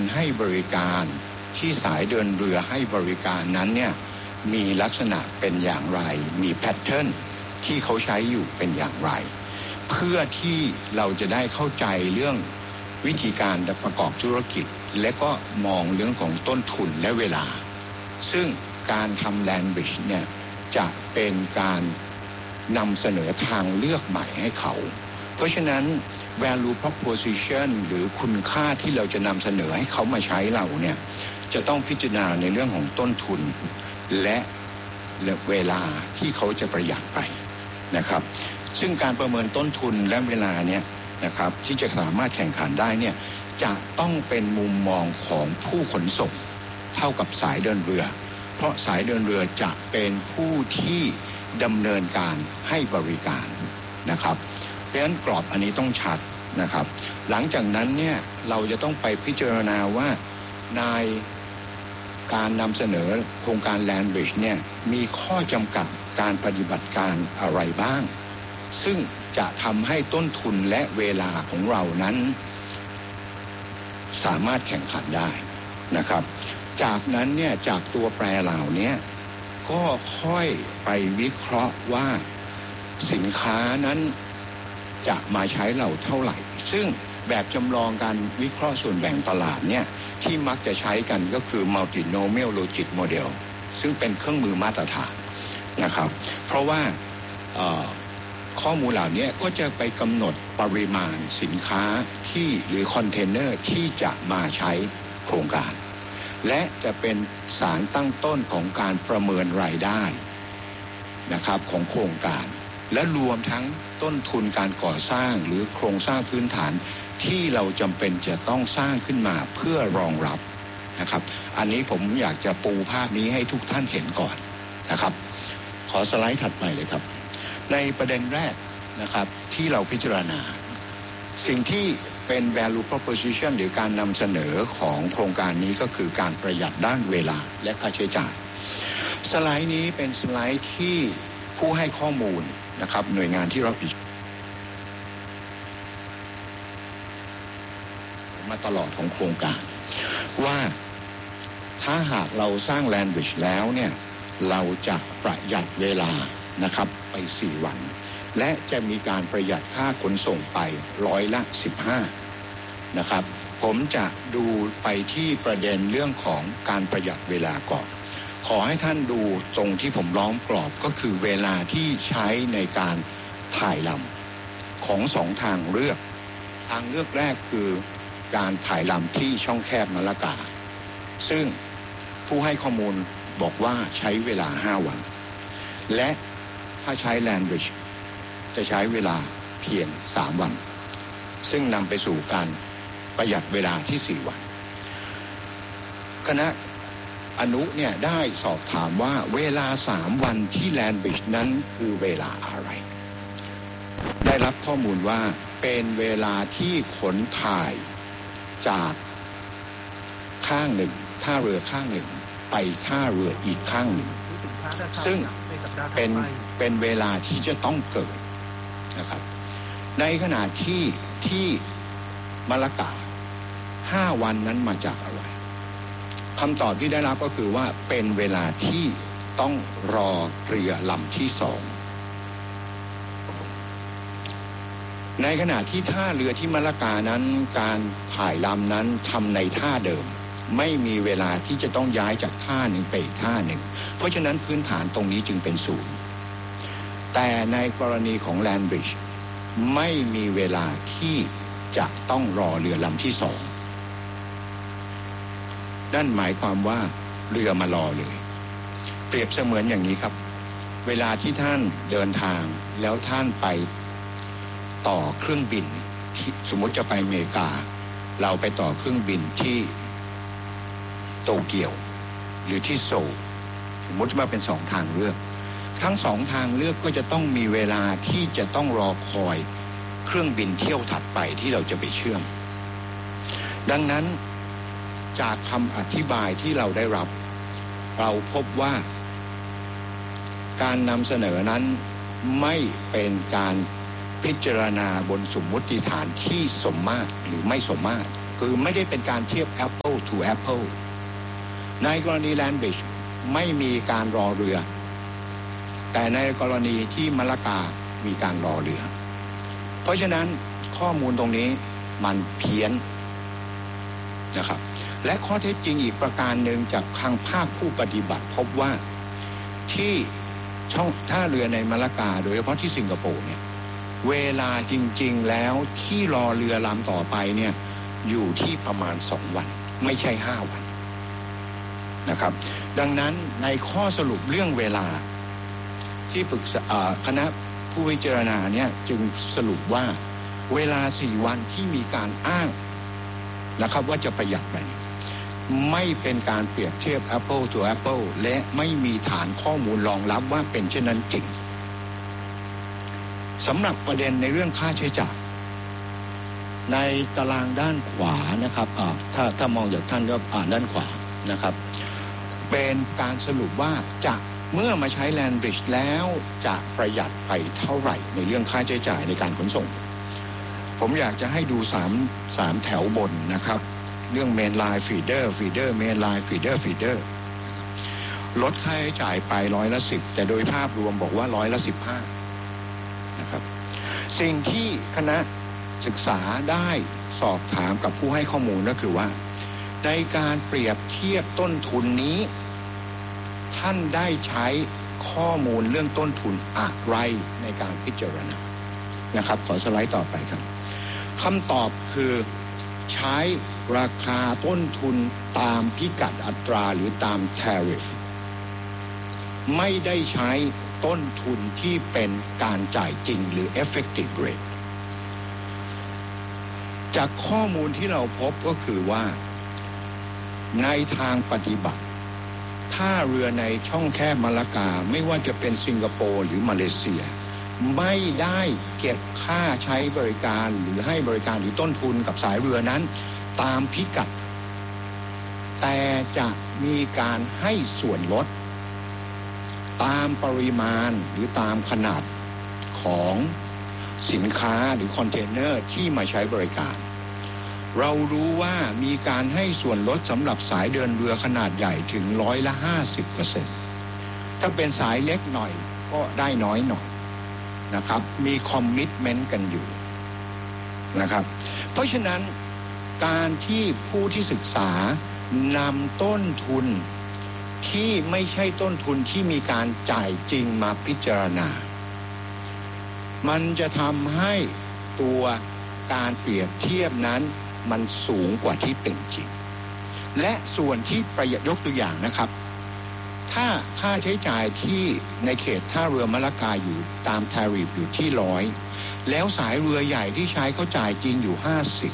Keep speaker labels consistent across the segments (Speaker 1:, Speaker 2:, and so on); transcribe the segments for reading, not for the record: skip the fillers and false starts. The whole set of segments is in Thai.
Speaker 1: ให้บริการที่สายเดินเรือให้บริการนั้นเนี่ยมีลักษณะเป็นอย่างไรมีแพทเทิร์นที่เขาใช้อยู่เป็นอย่างไรเพื่อที่เราจะได้เข้าใจเรื่องวิธีการประกอบธุรกิจและก็มองเรื่องของต้นทุนและเวลาซึ่งการทำ Land Bridge เนี่ยจะเป็นการนำเสนอทางเลือกใหม่ให้เขาเพราะฉะนั้น value proposition หรือคุณค่าที่เราจะนำเสนอให้เขามาใช้เราเนี่ยจะต้องพิจารณาในเรื่องของต้นทุนและเวลาที่เขาจะประหยัดไปนะครับซึ่งการประเมินต้นทุนและเวลาเนี่ยนะครับที่จะสามารถแข่งขันได้เนี่ยจะต้องเป็นมุมมองของผู้ขนส่งเท่ากับสายเดินเรือเพราะสายเดินเรือจะเป็นผู้ที่ดำเนินการให้บริการนะครับเพราะฉะนั้นกรอบอันนี้ต้องชัดนะครับหลังจากนั้นเนี่ยเราจะต้องไปพิจารณาว่าในการนำเสนอโครงการ Land Bridge เนี่ยมีข้อจำกัดการปฏิบัติการอะไรบ้างซึ่งจะทำให้ต้นทุนและเวลาของเรานั้นสามารถแข่งขันได้นะครับจากนั้นเนี่ยจากตัวแปรเหล่านี้ก็ค่อยไปวิเคราะห์ว่าสินค้านั้นจะมาใช้เราเท่าไหร่ซึ่งแบบจำลองการวิเคราะห์ส่วนแบ่งตลาดเนี่ยที่มักจะใช้กันก็คือ Multinomial Logic Model ซึ่งเป็นเครื่องมือมาตรฐานนะครับเพราะว่าข้อมูลเหล่านี้ก็จะไปกำหนดปริมาณสินค้าที่หรือคอนเทนเนอร์ที่จะมาใช้โครงการและจะเป็นสารตั้งต้นของการประเมินรายได้นะครับของโครงการและรวมทั้งต้นทุนการก่อสร้างหรือโครงสร้างพื้นฐานที่เราจำเป็นจะต้องสร้างขึ้นมาเพื่อรองรับนะครับอันนี้ผมอยากจะปูภาพนี้ให้ทุกท่านเห็นก่อนนะครับขอสไลด์ถัดไปเลยครับในประเด็นแรกนะครับที่เราพิจารณาสิ่งที่เป็น value proposition หรือการนำเสนอของโครงการนี้ก็คือการประหยัดด้านเวลาและค่าใช้จ่ายสไลด์นี้เป็นสไลด์ที่ผู้ให้ข้อมูลนะครับหน่วยงานที่รับผิดมาตลอดของโครงการว่าถ้าหากเราสร้าง Land Bridge แล้วเนี่ยเราจะประหยัดเวลานะครับไป4 วันและจะมีการประหยัดค่าขนส่งไป15%นะครับผมจะดูไปที่ประเด็นเรื่องของการประหยัดเวลาก่อนขอให้ท่านดูตรงที่ผมล้อมกรอบก็คือเวลาที่ใช้ในการถ่ายลำของ2ทางเลือกแรกคือการถ่ายลำที่ช่องแคบมะละกาซึ่งผู้ให้ข้อมูลบอกว่าใช้เวลา5 วันและถ้าใช้ Land Bridge จะใช้เวลาเพียง3 วันซึ่งนำไปสู่การประหยัดเวลาที่4 วันคณะอนุเนี่ยได้สอบถามว่าเวลา3 วันที่ Land Bridge นั้นคือเวลาอะไรได้รับข้อมูลว่าเป็นเวลาที่ขนถ่ายจากข้างหนึ่งท่าเรือข้างหนึ่งไปท่าเรืออีกข้างหนึ่งซึ่งเป็นเวลาที่จะต้องเกิดนะครับในขณะที่มะละกา5 วันนั้นมาจากอะไรคำตอบที่ได้รับก็คือว่าเป็นเวลาที่ต้องรอเรือลำที่2ในขณะที่ท่าเรือที่มะละกานั้นการถ่ายลำนั้นทำในท่าเดิมไม่มีเวลาที่จะต้องย้ายจากท่าหนึ่งไปอีกท่าหนึ่งเพราะฉะนั้นพื้นฐานตรงนี้จึงเป็น0แต่ในกรณีของ Land Bridge ไม่มีเวลาที่จะต้องรอเรือลำที่2นั่นหมายความว่าเรือมารอเลยเปรียบเสมือนอย่างนี้ครับเวลาที่ท่านเดินทางแล้วท่านไปต่อเครื่องบินสมมติจะไปอเมริกาเราไปต่อเครื่องบินที่โตเกียวหรือที่โซลสมมติว่าเป็น2 ทางเลือกทั้ง2 ทางเลือกก็จะต้องมีเวลาที่จะต้องรอคอยเครื่องบินเที่ยวถัดไปที่เราจะไปเชื่อมดังนั้นจากคำอธิบายที่เราได้รับเราพบว่าการนำเสนอนั้นไม่เป็นการพิจารณาบนสมมติฐานที่สมมาตรหรือไม่สมมาตรคือไม่ได้เป็นการเทียบ Apple to Apple ในกรณี Land Bridge ไม่มีการรอเรือแต่ในกรณีที่มะละกามีการรอเรือเพราะฉะนั้นข้อมูลตรงนี้มันเพี้ยนนะครับและข้อเท็จจริงอีกประการหนึ่งจากทางภาคผู้ปฏิบัติพบว่าที่ช่องท่าเรือในมะละกาโดยเฉพาะที่สิงคโปร์เนี่ยเวลาจริงๆแล้วที่รอเรือลำต่อไปเนี่ยอยู่ที่ประมาณ2 วันไม่ใช่5 วันนะครับดังนั้นในข้อสรุปเรื่องเวลาที่ปรึกษาคณะผู้พิจารณาเนี่ยจึงสรุปว่าเวลา4 วันที่มีการอ้างนะครับว่าจะประหยัดไปไม่เป็นการเปรียบเทียบ Apple to Apple และไม่มีฐานข้อมูลรองรับว่าเป็นเช่นนั้นจริงสำหรับประเด็นในเรื่องค่าใช้จ่ายในตารางด้านขวานะครับถ้ามองจากท่านก็ด้านขวานะครับเป็นการสรุปว่าจะเมื่อมาใช้ Land Bridge แล้วจะประหยัดไปเท่าไหร่ในเรื่องค่าใช้จ่ายในการขนส่งผมอยากจะให้ดู3แถวบนนะครับเรื่อง Main Line Feeder Main Line Feeder ลดค่าใช้จ่ายไป10%แต่โดยภาพรวมบอกว่า15%นะครับสิ่งที่คณะศึกษาได้สอบถามกับผู้ให้ข้อมูลก็คือว่าในการเปรียบเทียบต้นทุนนี้ท่านได้ใช้ข้อมูลเรื่องต้นทุนอะไรในการพิจารณานะครับขอสไลด์ต่อไปครับคำตอบคือใช้ราคาต้นทุนตามพิกัดอัตราหรือตาม tariff ไม่ได้ใช้ต้นทุนที่เป็นการจ่ายจริงหรือ effective rate จากข้อมูลที่เราพบก็คือว่าในทางปฏิบัติท่าเรือในช่องแคบมะละกาไม่ว่าจะเป็นสิงคโปร์หรือมาเลเซียไม่ได้เก็บค่าใช้บริการหรือให้บริการหรือต้นทุนกับสายเรือนั้นตามพิกัดแต่จะมีการให้ส่วนลดตามปริมาณหรือตามขนาดของสินค้าหรือคอนเทนเนอร์ที่มาใช้บริการเรารู้ว่ามีการให้ส่วนลดสำหรับสายเดินเรือขนาดใหญ่ถึง50%ถ้าเป็นสายเล็กหน่อยก็ได้น้อยหน่อยนะครับมีคอมมิตเมนต์กันอยู่นะครับเพราะฉะนั้นการที่ผู้ที่ศึกษานำต้นทุนที่ไม่ใช่ต้นทุนที่มีการจ่ายจริงมาพิจารณามันจะทำให้ตัวการเปรียบเทียบนั้นมันสูงกว่าที่เป็นจริงและส่วนที่ประหยัดยกตัวอย่างนะครับถ้าค่าใช้จ่ายที่ในเขตท่าเรือมะละกาอยู่ตามทาริฟอยู่ที่100แล้วสายเรือใหญ่ที่ใช้เขาจ่ายจริงอยู่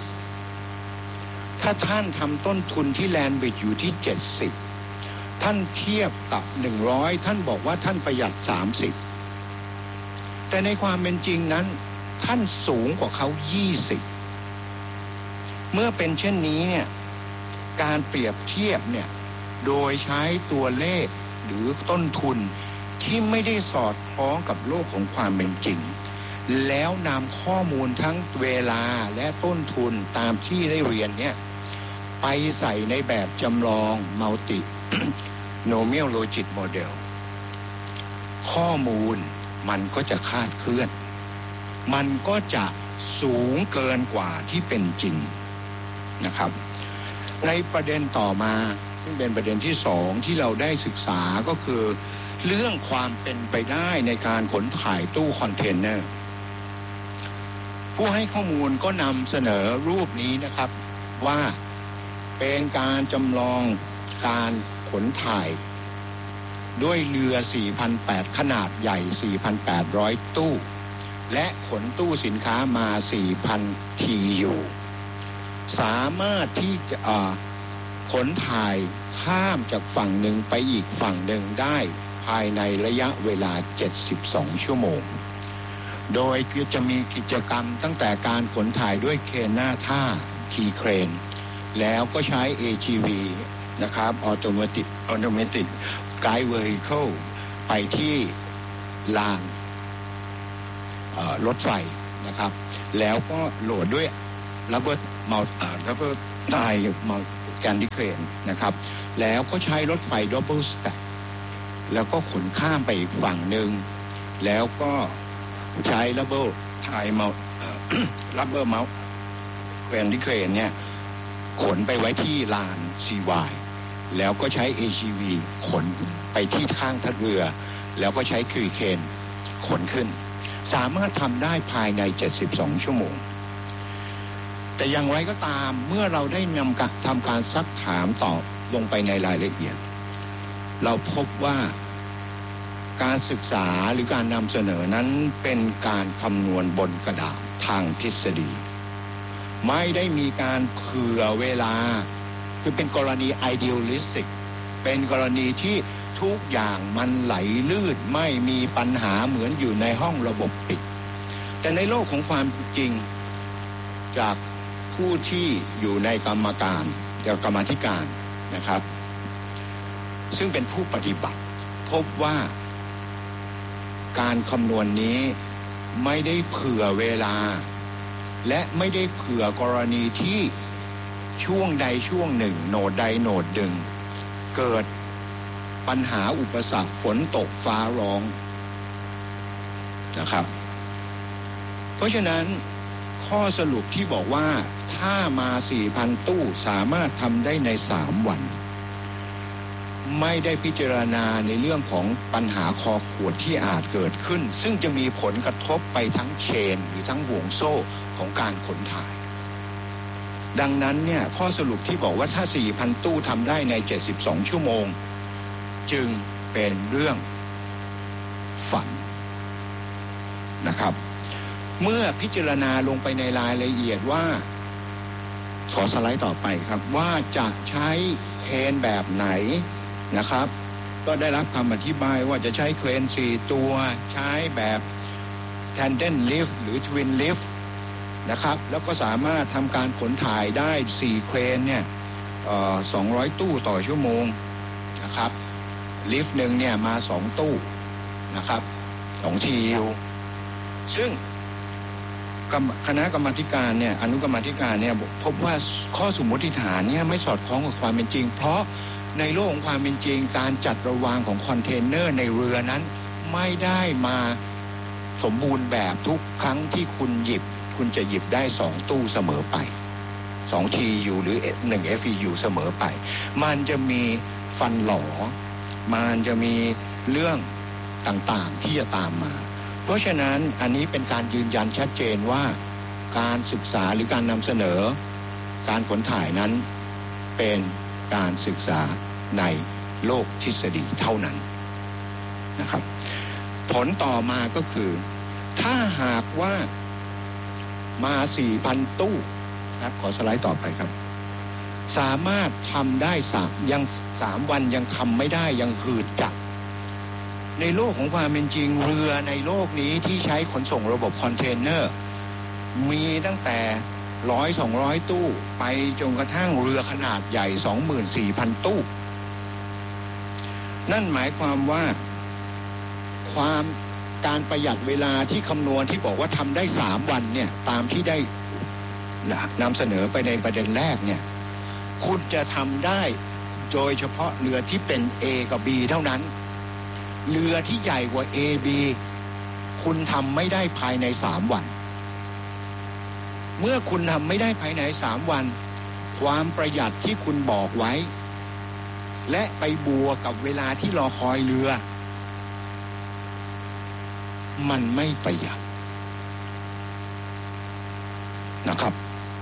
Speaker 1: 50ถ้าท่านทำต้นทุนที่แลนด์บริดจ์อยู่ที่70ท่านเทียบกับ100ท่านบอกว่าท่านประหยัด30แต่ในความเป็นจริงนั้นท่านสูงกว่าเขา20เมื่อเป็นเช่นนี้เนี่ยการเปรียบเทียบเนี่ยโดยใช้ตัวเลขหรือต้นทุนที่ไม่ได้สอดคล้องกับโลกของความเป็นจริงแล้วนำข้อมูลทั้งเวลาและต้นทุนตามที่ได้เรียนเนี่ยไปใส่ในแบบจำลอง Multi Nomial Logic Model ข้อมูลมันก็จะคลาดเคลื่อนมันก็จะสูงเกินกว่าที่เป็นจริงนะครับในประเด็นต่อมาซึ่งเป็นประเด็นที่2ที่เราได้ศึกษาก็คือเรื่องความเป็นไปได้ในการขนถ่ายตู้คอนเทนเนอร์ผู้ให้ข้อมูลก็นำเสนอรูปนี้นะครับว่าเป็นการจำลองการขนถ่ายด้วยเรือ 4,800 ขนาดใหญ่ 4,800 ตู้และขนตู้สินค้ามา 4,000 TU สามารถที่จะขนถ่ายข้ามจากฝั่งหนึ่งไปอีกฝั่งหนึ่งได้ภายในระยะเวลา72ชั่วโมงโดยจะมีกิจกรรมตั้งแต่การขนถ่ายด้วยเครนหน้าท่าคีย์เครนแล้วก็ใช้ AGV นะครับ Automatic Guide Vehicle ไปที่ลานรถไฟนะครับแล้วก็โหลดด้วยระเบิดนายมาแกนดิเครนนะครับแล้วก็ใช้รถไฟดับเบิลสแต็กแล้วก็ขนข้ามไปอีกฝั่งหนึ่งแล้วก็ใช้ดับเบิลไทเมาดับเบิลเมาแกนดิเครนเนี่ยขนไปไว้ที่ลานCYแล้วก็ใช้ AGV ขนไปที่ข้างท่าเรือแล้วก็ใช้คิวเคนขนขึ้นสามารถทำได้ภายใน72ชั่วโมงแต่อย่างไรก็ตามเมื่อเราได้ทำการซักถามตอบลงไปในรายละเอียดเราพบว่าการศึกษาหรือการนำเสนอนั้นเป็นการคำนวณบนกระดาษทางทฤษฎีไม่ได้มีการเผื่อเวลาคือเป็นกรณี idealistic เป็นกรณีที่ทุกอย่างมันไหลลื่นไม่มีปัญหาเหมือนอยู่ในห้องระบบปิดแต่ในโลกของความจริงจากผู้ที่อยู่ในกรรมธิการนะครับซึ่งเป็นผู้ปฏิบัติพบว่าการคำนวณนี้ไม่ได้เผื่อเวลาและไม่ได้เผื่อกรณีที่ช่วงใดช่วงหนึ่งโหนดใดโหนดหนึ่งเกิดปัญหาอุปสรรคฝนตกฟ้าร้องนะครับเพราะฉะนั้นข้อสรุปที่บอกว่าถ้ามา 4,000 ตู้สามารถทำได้ใน3วันไม่ได้พิจารณาในเรื่องของปัญหาคอขวดที่อาจเกิดขึ้นซึ่งจะมีผลกระทบไปทั้งเชนหรือทั้งห่วงโซ่ของการขนถ่ายดังนั้นเนี่ยข้อสรุปที่บอกว่าถ้า 4,000 ตู้ทำได้ใน72ชั่วโมงจึงเป็นเรื่องฝันนะครับเมื่อพิจารณาลงไปในรายละเอียดว่าขอสไลด์ต่อไปครับว่าจะใช้เครนแบบไหนนะครับก็ได้รับคำอธิบายว่าจะใช้เครน4ตัวใช้แบบ tandem lift หรือ twin lift นะครับแล้วก็สามารถทำการขนถ่ายได้4เครนเนี่ย200ตู้ต่อชั่วโมงนะครับลิฟต์หนึ่งเนี่ยมา2ตู้นะครับ2ทีวซึ่งคณะกรรมาธิการเนี่ยอนุกรรมาธิการเนี่ยพบว่าข้อสมมติฐานเนี่ยไม่สอดคล้องกับความเป็นจริงเพราะในโลกของความเป็นจริงการจัดระวางของคอนเทนเนอร์ในเรือนั้นไม่ได้มาสมบูรณ์แบบทุกครั้งที่คุณจะหยิบได้2ตู้เสมอไป2 TU หรือ1 FEU เสมอไปมันจะมีฟันหลอมันจะมีเรื่องต่างๆที่จะตามมาเพราะฉะนั้นอันนี้เป็นการยืนยันชัดเจนว่าการศึกษาหรือการนำเสนอการขนถ่ายนั้นเป็นการศึกษาในโลกทฤษฎีเท่านั้นนะครับผลต่อมาก็คือถ้าหากว่ามา 4,000 ตู้ครับขอสไลด์ต่อไปครับสามารถทำได้3วันยังทำไม่ได้ยังหืดจัดในโลกของความเป็นจริงเรือในโลกนี้ที่ใช้ขนส่งระบบคอนเทนเนอร์มีตั้งแต่100-200 ตู้ไปจนกระทั่งเรือขนาดใหญ่ 24,000 ตู้นั่นหมายความว่าการประหยัดเวลาที่คำนวณที่บอกว่าทำได้3วันเนี่ยตามที่ได้นำเสนอไปในประเด็นแรกเนี่ยคุณจะทำได้โดยเฉพาะเรือที่เป็น A กับ B เท่านั้นเรือที่ใหญ่กว่า A B คุณทำไม่ได้ภายใน3วันเมื่อคุณทำไม่ได้ภายใน3วันความประหยัดที่คุณบอกไว้และไปบวกกับเวลาที่รอคอยเรือมันไม่ประหยัดนะครับ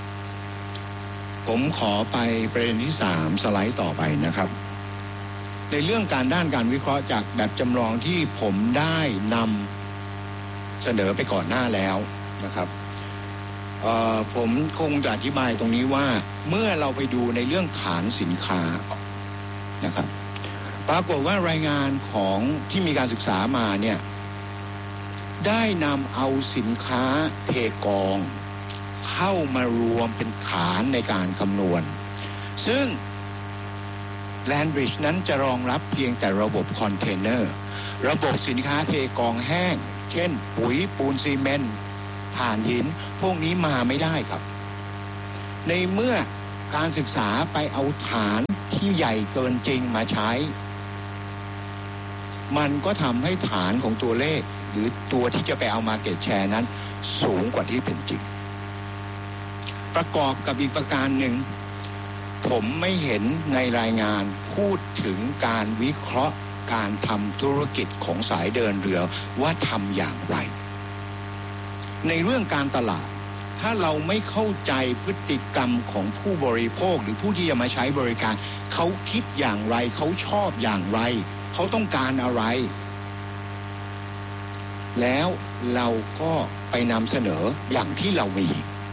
Speaker 1: ผมขอไปประเด็นที่3สไลด์ต่อไปนะครับในเรื่องด้านการวิเคราะห์จากแบบจำลองที่ผมได้นำเสนอไปก่อนหน้าแล้วนะครับผมคงจะอธิบายตรงนี้ว่าเมื่อเราไปดูในเรื่องฐานสินค้านะครับปรากฏว่ารายงานของที่มีการศึกษามาเนี่ยได้นำเอาสินค้าเทกองเข้ามารวมเป็นฐานในการคำนวณซึ่งLandbridge นั้นจะรองรับเพียงแต่ระบบคอนเทนเนอร์ระบบสินค้าเทกองแห้งเช่นปุ๋ยปูนซีเมนต์ถ่านหินพวกนี้มาไม่ได้ครับในเมื่อการศึกษาไปเอาฐานที่ใหญ่เกินจริงมาใช้มันก็ทำให้ฐานของตัวเลขหรือตัวที่จะไปเอามาร์เก็ตแชร์นั้นสูงกว่าที่เป็นจริงประกอบกับอีกประการหนึ่งผมไม่เห็นในรายงานพูดถึงการวิเคราะห์การทำธุรกิจของสายเดินเรือว่าทำอย่างไรในเรื่องการตลาดถ้าเราไม่เข้าใจพฤติกรรมของผู้บริโภคหรือผู้ที่จะมาใช้บริการเขาคิดอย่างไรเขาชอบอย่างไรเขาต้องการอะไรแล้วเราก็ไปนำเสนออย่างที่เรามี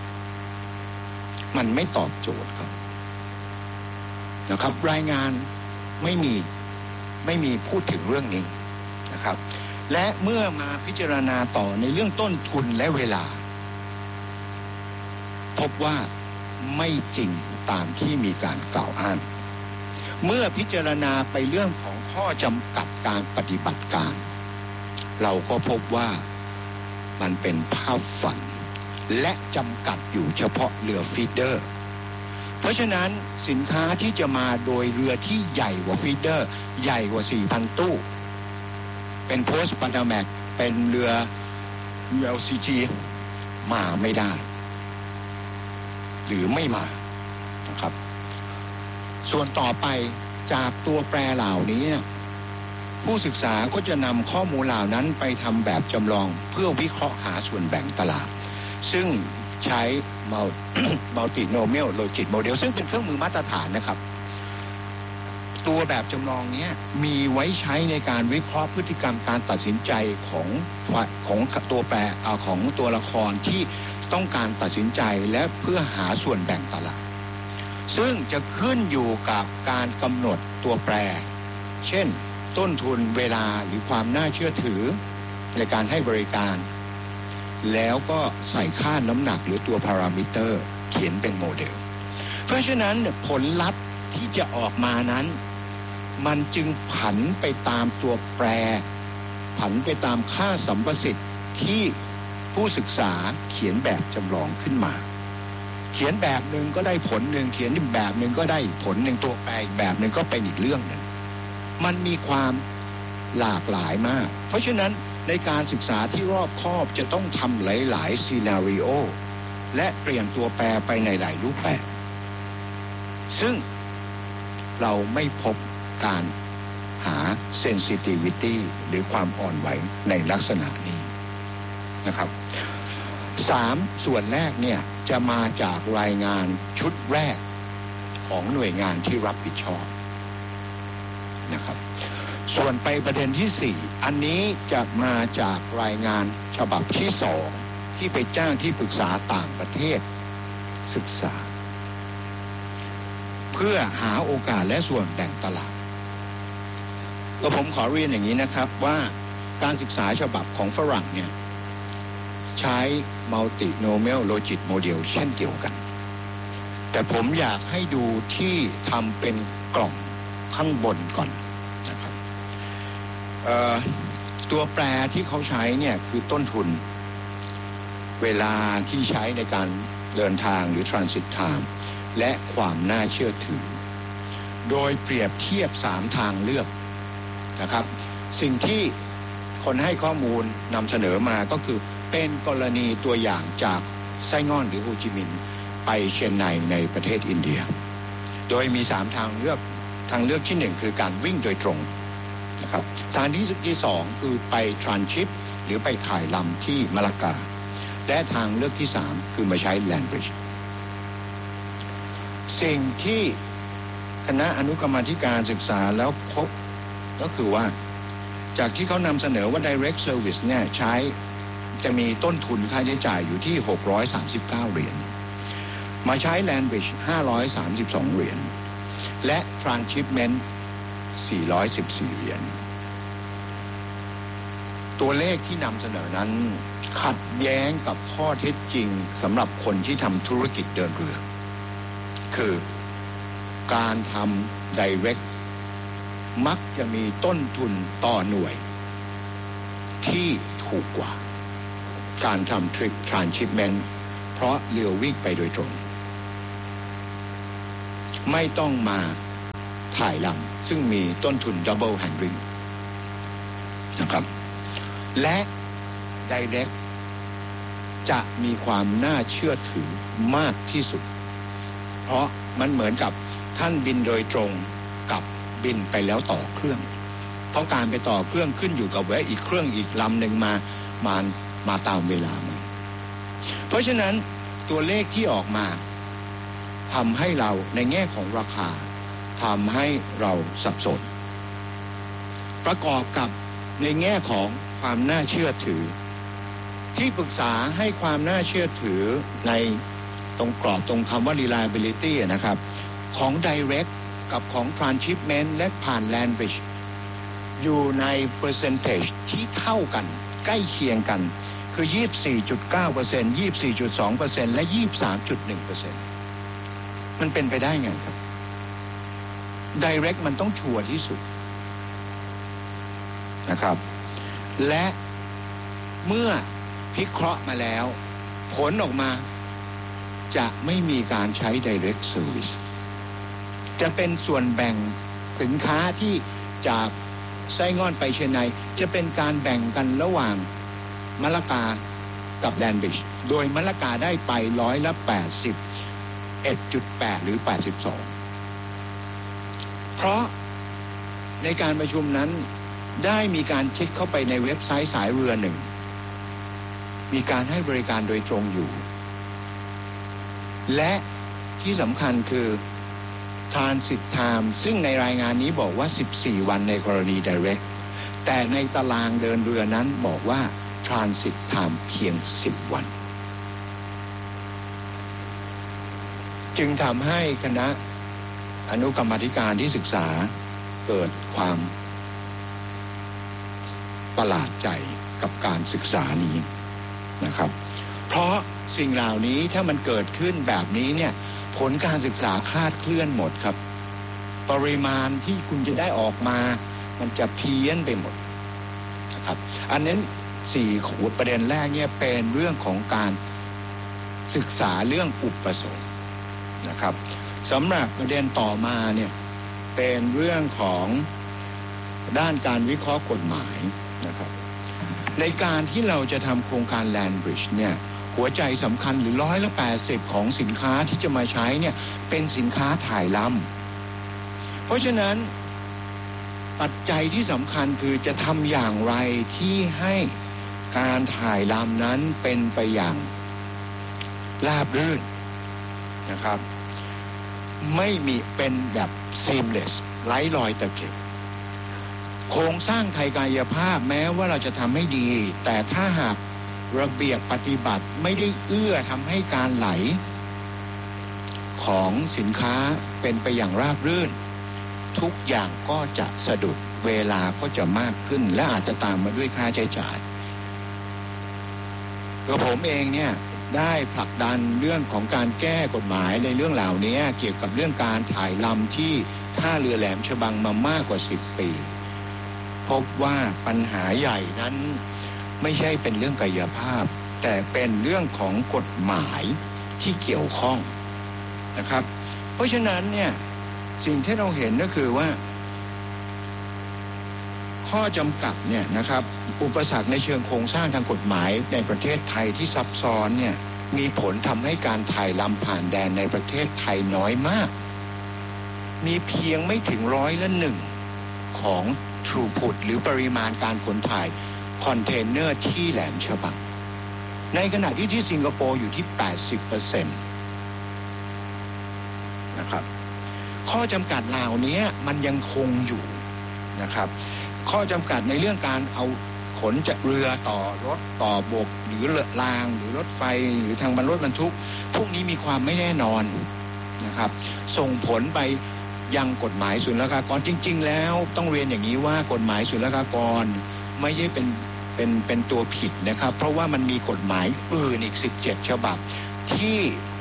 Speaker 1: มันไม่ตอบโจทย์ครับนะครับรายงานไม่มีพูดถึงเรื่องนี้นะครับและเมื่อมาพิจารณาต่อในเรื่องต้นทุนและเวลาพบว่าไม่จริงตามที่มีการกล่าวอ้างเมื่อพิจารณาไปเรื่องของข้อจำกัดการปฏิบัติการเราก็พบว่ามันเป็นภาพฝันและจำกัดอยู่เฉพาะเรือฟีดเดอร์เพราะฉะนั้นสินค้าที่จะมาโดยเรือที่ใหญ่กว่าฟีดเดอร์ใหญ่กว่า 4,000 ตู้เป็นโพสต์ปันธาแมกเป็นเรือ LCG มาไม่ได้หรือไม่มานะครับส่วนต่อไปจากตัวแปรเหล่านี้ผู้ศึกษาก็จะนำข้อมูลเหล่านั้นไปทำแบบจำลองเพื่อวิเคราะห์หาส่วนแบ่งตลาดซึ่งใช้ Multinomial Logic Model ซึ่งเป็นเครื่องมือมาตรฐานนะครับตัวแบบจำลองนี้มีไว้ใช้ในการวิเคราะห์พฤติกรรมการตัดสินใจของตัวแปรของตัวละครที่ต้องการตัดสินใจและเพื่อหาส่วนแบ่งตลาดซึ่งจะขึ้นอยู่กับการกำหนดตัวแปรเช่นต้นทุนเวลาหรือความน่าเชื่อถือในการให้บริการแล้วก็ใส่ค่าน้ำหนักหรือตัวพารามิเตอร์เขียนเป็นโมเดลเพราะฉะนั้นผลลัพธ์ที่จะออกมานั้นมันจึงผันไปตามตัวแปรผันไปตามค่าสัมประสิทธิ์ที่ผู้ศึกษาเขียนแบบจำลองขึ้นมาเขียนแบบหนึ่งก็ได้ผลหนึ่งเขียนอีกแบบหนึ่งก็ได้ผลหนึ่งตัวแปรอีกแบบหนึ่งก็เป็นอีกเรื่องหนึ่งมันมีความหลากหลายมากเพราะฉะนั้นในการศึกษาที่รอบคอบจะต้องทำหลายๆซีนาริโอและเปลี่ยนตัวแปรไปในหลายรูปแบบซึ่งเราไม่พบการหา sensitivity หรือความอ่อนไหวในลักษณะนี้นะครับ3ส่วนแรกเนี่ยจะมาจากรายงานชุดแรกของหน่วยงานที่รับผิดชอบนะครับส่วนไปประเด็นที่4อันนี้จะมาจากรายงานฉบับที่2ที่ไปจ้างที่ปรึกษาต่างประเทศศึกษาเพื่อหาโอกาสและส่วนแบ่งตลาดก็ผมขอเรียนอย่างนี้นะครับว่าการศึกษาฉบับของฝรั่งเนี่ยใช้ Multinomial Logic Model เช่นเดียวกันแต่ผมอยากให้ดูที่ทำเป็นกล่องข้างบนก่อนนะครับตัวแปรที่เขาใช้เนี่ยคือต้นทุนเวลาที่ใช้ในการเดินทางหรือ Transit Time และความน่าเชื่อถือโดยเปรียบเทียบ3ทางเลือกนะครับสิ่งที่คนให้ข้อมูลนำเสนอมาก็คือเป็นกรณีตัวอย่างจากไส้ง่อนหรือโฮจิมินห์ไปเชียงไนในประเทศอินเดียโดยมี3ทางเลือกที่1คือการวิ่งโดยตรงนะครับทางที่2คือไปทรานชิปหรือไปถ่ายลำที่มะละกาและทางเลือกที่3คือมาใช้แลนด์บริดจ์สิ่งที่คณะอนุกรรมาธิการศึกษาแล้วพบก็คือว่าจากที่เขานำเสนอว่า direct service เนี่ยจะมีต้นทุนค่าใช้จ่ายอยู่ที่639เหรียญมาใช้ land bridge 532เหรียญและ transshipment 414เหรียญตัวเลขที่นำเสนอนั้นขัดแย้งกับข้อเท็จจริงสำหรับคนที่ทำธุรกิจเดินเรือคือการทำ direct มักจะมีต้นทุนต่อหน่วยที่ถูกกว่าการทำ trip transshipment เพราะเรือวิ่งไปโดยตรงไม่ต้องมาถ่ายลำซึ่งมีต้นทุน double handling นะครับและ direct จะมีความน่าเชื่อถือมากที่สุดเพราะมันเหมือนกับท่านบินโดยตรงกับบินไปแล้วต่อเครื่องเพราะการไปต่อเครื่องขึ้นอยู่กับว่าอีกเครื่องอีกลำหนึ่งมาตามเวลาไหมเพราะฉะนั้นตัวเลขที่ออกมาทำให้เราในแง่ของราคาทำให้เราสับสนประกอบกับในแง่ของความน่าเชื่อถือที่ปรึกษาให้ความน่าเชื่อถือในตรงกรอบตรงคำว่า reliability นะครับของ direct กับของ transshipment และผ่าน land bridge อยู่ใน percentage ที่เท่ากันใกล้เคียงกันคือ 24.9% 24.2% และ 23.1% มันเป็นไปได้ไงครับ direct มันต้องชัวร์ที่สุดนะครับและเมื่อพิเคราะห์มาแล้วผลออกมาจะไม่มีการใช้ direct service จะเป็นส่วนแบ่งสินค้าที่จากไส้ง่อนไปเชยงไนจะเป็นการแบ่งกันระหว่างมะละกากับแลนด์บริดจ์โดยมะละกาได้ไป81.8 หรือ 82เพราะในการประชุมนั้นได้มีการเช็คเข้าไปในเว็บไซต์สายเรือหนึ่งมีการให้บริการโดยตรงอยู่และที่สำคัญคือ transit time ซึ่งในรายงานนี้บอกว่า14วันในกรณี direct แต่ในตารางเดินเรือนั้นบอกว่า transit time เพียง10วันจึงทำให้คณะอนุกรรมาธิการที่ศึกษาเกิดความประหลาดใจกับการศึกษานี้นะครับเพราะสิ่งเหล่านี้ถ้ามันเกิดขึ้นแบบนี้เนี่ยผลการศึกษาคลาดเคลื่อนหมดครับปริมาณที่คุณจะได้ออกมามันจะเพี้ยนไปหมดนะครับอันนั้น4ขวดประเด็นแรกเนี่ยเป็นเรื่องของการศึกษาเรื่องอุปสงค์นะครับสำหรับประเด็นต่อมาเนี่ยเป็นเรื่องของด้านการวิเคราะห์กฎหมายนะครับในการที่เราจะทำโครงการ Land Bridge เนี่ยหัวใจสำคัญหรือ180ของสินค้าที่จะมาใช้เนี่ยเป็นสินค้าถ่ายลำเพราะฉะนั้นปัจจัยที่สำคัญคือจะทำอย่างไรที่ให้การถ่ายลำนั้นเป็นไปอย่างราบรื่นนะครับไม่มีเป็นแบบ seamless ไร้รอยตะเข็บโครงสร้างไทยกายภาพแม้ว่าเราจะทำให้ดีแต่ถ้าหากระเบียบปฏิบัติไม่ได้เอื้อทำให้การไหลของสินค้าเป็นไปอย่างราบรื่นทุกอย่างก็จะสะดุดเวลาก็จะมากขึ้นและอาจจะตามมาด้วยค่าใช้จ่ายตัวผมเองเนี่ยได้ผลักดันเรื่องของการแก้กฎหมายในเรื่องเหล่านี้เกี่ยวกับเรื่องการถ่ายลำที่ท่าเรือแหลมฉบังมามากกว่า10 ปีพบว่าปัญหาใหญ่นั้นไม่ใช่เป็นเรื่องกายภาพแต่เป็นเรื่องของกฎหมายที่เกี่ยวข้องนะครับเพราะฉะนั้นเนี่ยสิ่งที่เราเห็นก็คือว่าข้อจำกัดเนี่ยนะครับอุปสรรคในเชิงโครงสร้างทางกฎหมายในประเทศไทยที่ซับซ้อนเนี่ยมีผลทำให้การถ่ายลำผ่านแดนในประเทศไทยน้อยมากมีเพียงไม่ถึง1%ของ throughput หรือปริมาณการขนถ่ายคอนเทนเนอร์ที่แหลมฉบังในขณะที่สิงคโปร์อยู่ที่ 80% นะครับข้อจำกัดเหล่านี้มันยังคงอยู่นะครับข้อจำกัดในเรื่องการเอาขนจากเรือต่อรถต่อบกหรือเรือรางหรือรถไฟหรือทางรถบรรทุกพวกนี้มีความไม่แน่นอนนะครับส่งผลไปยังกฎหมายศุลกากรจริงๆแล้วต้องเรียนอย่างนี้ว่ากฎหมายศุลกากรไม่ใช่เป็นตัวผิดนะครับเพราะว่ามันมีกฎหมายอื่นอีก17 ฉบับที่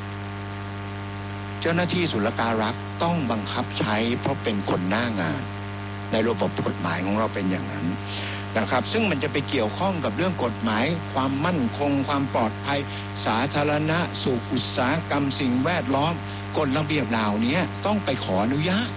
Speaker 1: เจ้าหน้าที่ศุลการักษ์ต้องบังคับใช้เพราะเป็นคนหน้างานในระบบกฎหมายของเราเป็นอย่างนั้นนะครับซึ่งมันจะไปเกี่ยวข้องกับเรื่องกฎหมายความมั่นคงความปลอดภัยสาธารณสุขอุตสาหกรรมสิ่งแวดล้อมกฎระเบียบเหล่านี้ต้องไปขออนุญาต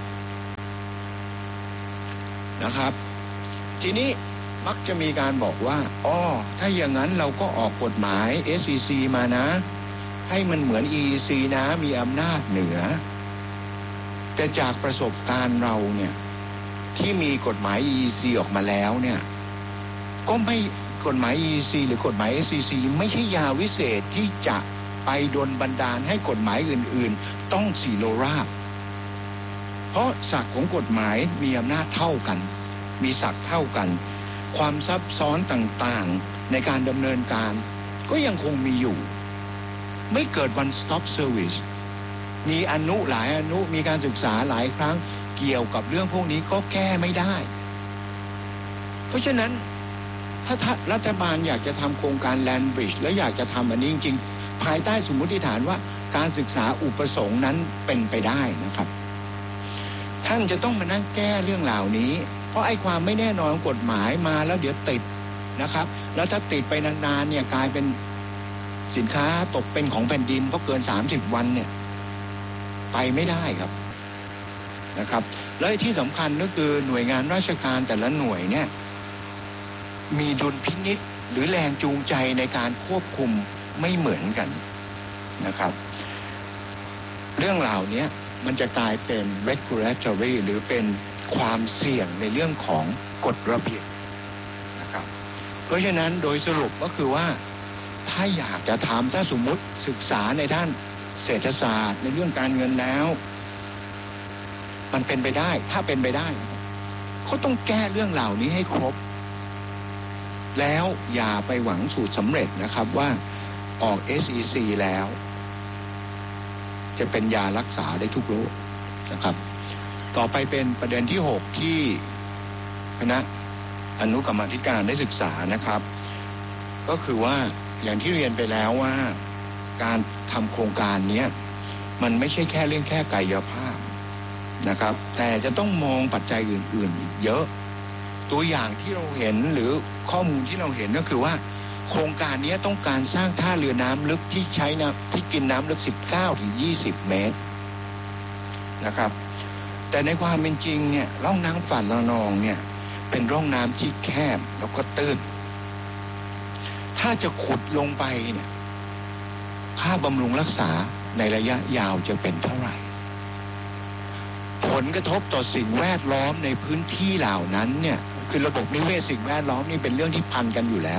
Speaker 1: นะครับทีนี้มักจะมีการบอกว่าถ้าอย่างนั้นเราก็ออกกฎหมาย SEC มานะให้มันเหมือน EEC นะมีอำนาจเหนือแต่จากประสบการณ์เราเนี่ยที่มีกฎหมาย EEC ออกมาแล้วเนี่ยก็ไม่กฎหมาย EEC หรือกฎหมาย SEC ไม่ใช่ยาวิเศษที่จะไปดลบันดาลให้กฎหมายอื่นๆต้องสีโลราบเพราะศักดิ์ของกฎหมายมีอำนาจเท่ากันมีศักดิ์เท่ากันความซับซ้อนต่างๆในการดำเนินการก็ยังคงมีอยู่ไม่เกิด one stop service มีอนุหลายอนุมีการศึกษาหลายครั้งเกี่ยวกับเรื่องพวกนี้ก็แก้ไม่ได้เพราะฉะนั้นถ้ารัฐบาลอยากจะทำโครงการ Land Bridge และอยากจะทำอันนี้จริงๆภายใต้สมมติฐานว่าการศึกษาอุปสงค์นั้นเป็นไปได้นะครับท่านจะต้องมานั่งแก้เรื่องเหล่านี้เพราะไอ้ความไม่แน่นอนของกฎหมายมาแล้วเดี๋ยวติดนะครับแล้วถ้าติดไปนานๆเนี่ยกลายเป็นสินค้าตกเป็นของแผ่นดินเพราะเกิน30วันเนี่ยไปไม่ได้ครับนะครับแล้วที่สำคัญก็คือหน่วยงานราชการแต่ละหน่วยเนี่ยมีดุลพินิจหรือแรงจูงใจในการควบคุมไม่เหมือนกันนะครับเรื่องเหล่านี้มันจะกลายเป็น regulatory หรือเป็นความเสี่ยงในเรื่องของกฎระเบียบนะครับเพราะฉะนั้นโดยสรุปก็คือว่าถ้าอยากจะทำถ้าสมมุติศึกษาในด้านเศรษฐศาสตร์ในเรื่องการเงินแล้วมันเป็นไปได้ถ้าเป็นไปได้เขาต้องแก้เรื่องเหล่านี้ให้ครบแล้วอย่าไปหวังสูตรสำเร็จนะครับว่าออก SEC แล้วจะเป็นยารักษาได้ทุกโรคนะครับต่อไปเป็นประเด็นที่6ที่คณะอนุกรรมาธิการได้ศึกษานะครับก็คือว่าอย่างที่เรียนไปแล้วว่าการทำโครงการนี้มันไม่ใช่แค่เรื่องแค่กายภาพนะครับแต่จะต้องมองปัจจัยอื่นๆอีกเยอะตัวอย่างที่เราเห็นหรือข้อมูลที่เราเห็นก็คือว่าโครงการนี้ต้องการสร้างท่าเรือน้ำลึกที่ใช้น้ำที่กินน้ำลึก19-20 เมตรนะครับแต่ในความเป็นจริงเนี่ยร่องน้ำฝ่าละนองเนี่ยเป็นร่องน้ำที่แคบแล้วก็ตื้นถ้าจะขุดลงไปเนี่ยค่าบำรุงรักษาในระยะยาวจะเป็นเท่าไหร่ผลกระทบต่อสิ่งแวดล้อมในพื้นที่เหล่านั้นเนี่ยคือระบบนิเวศสิ่งแวดล้อมนี่เป็นเรื่องที่พันกันอยู่แล้ว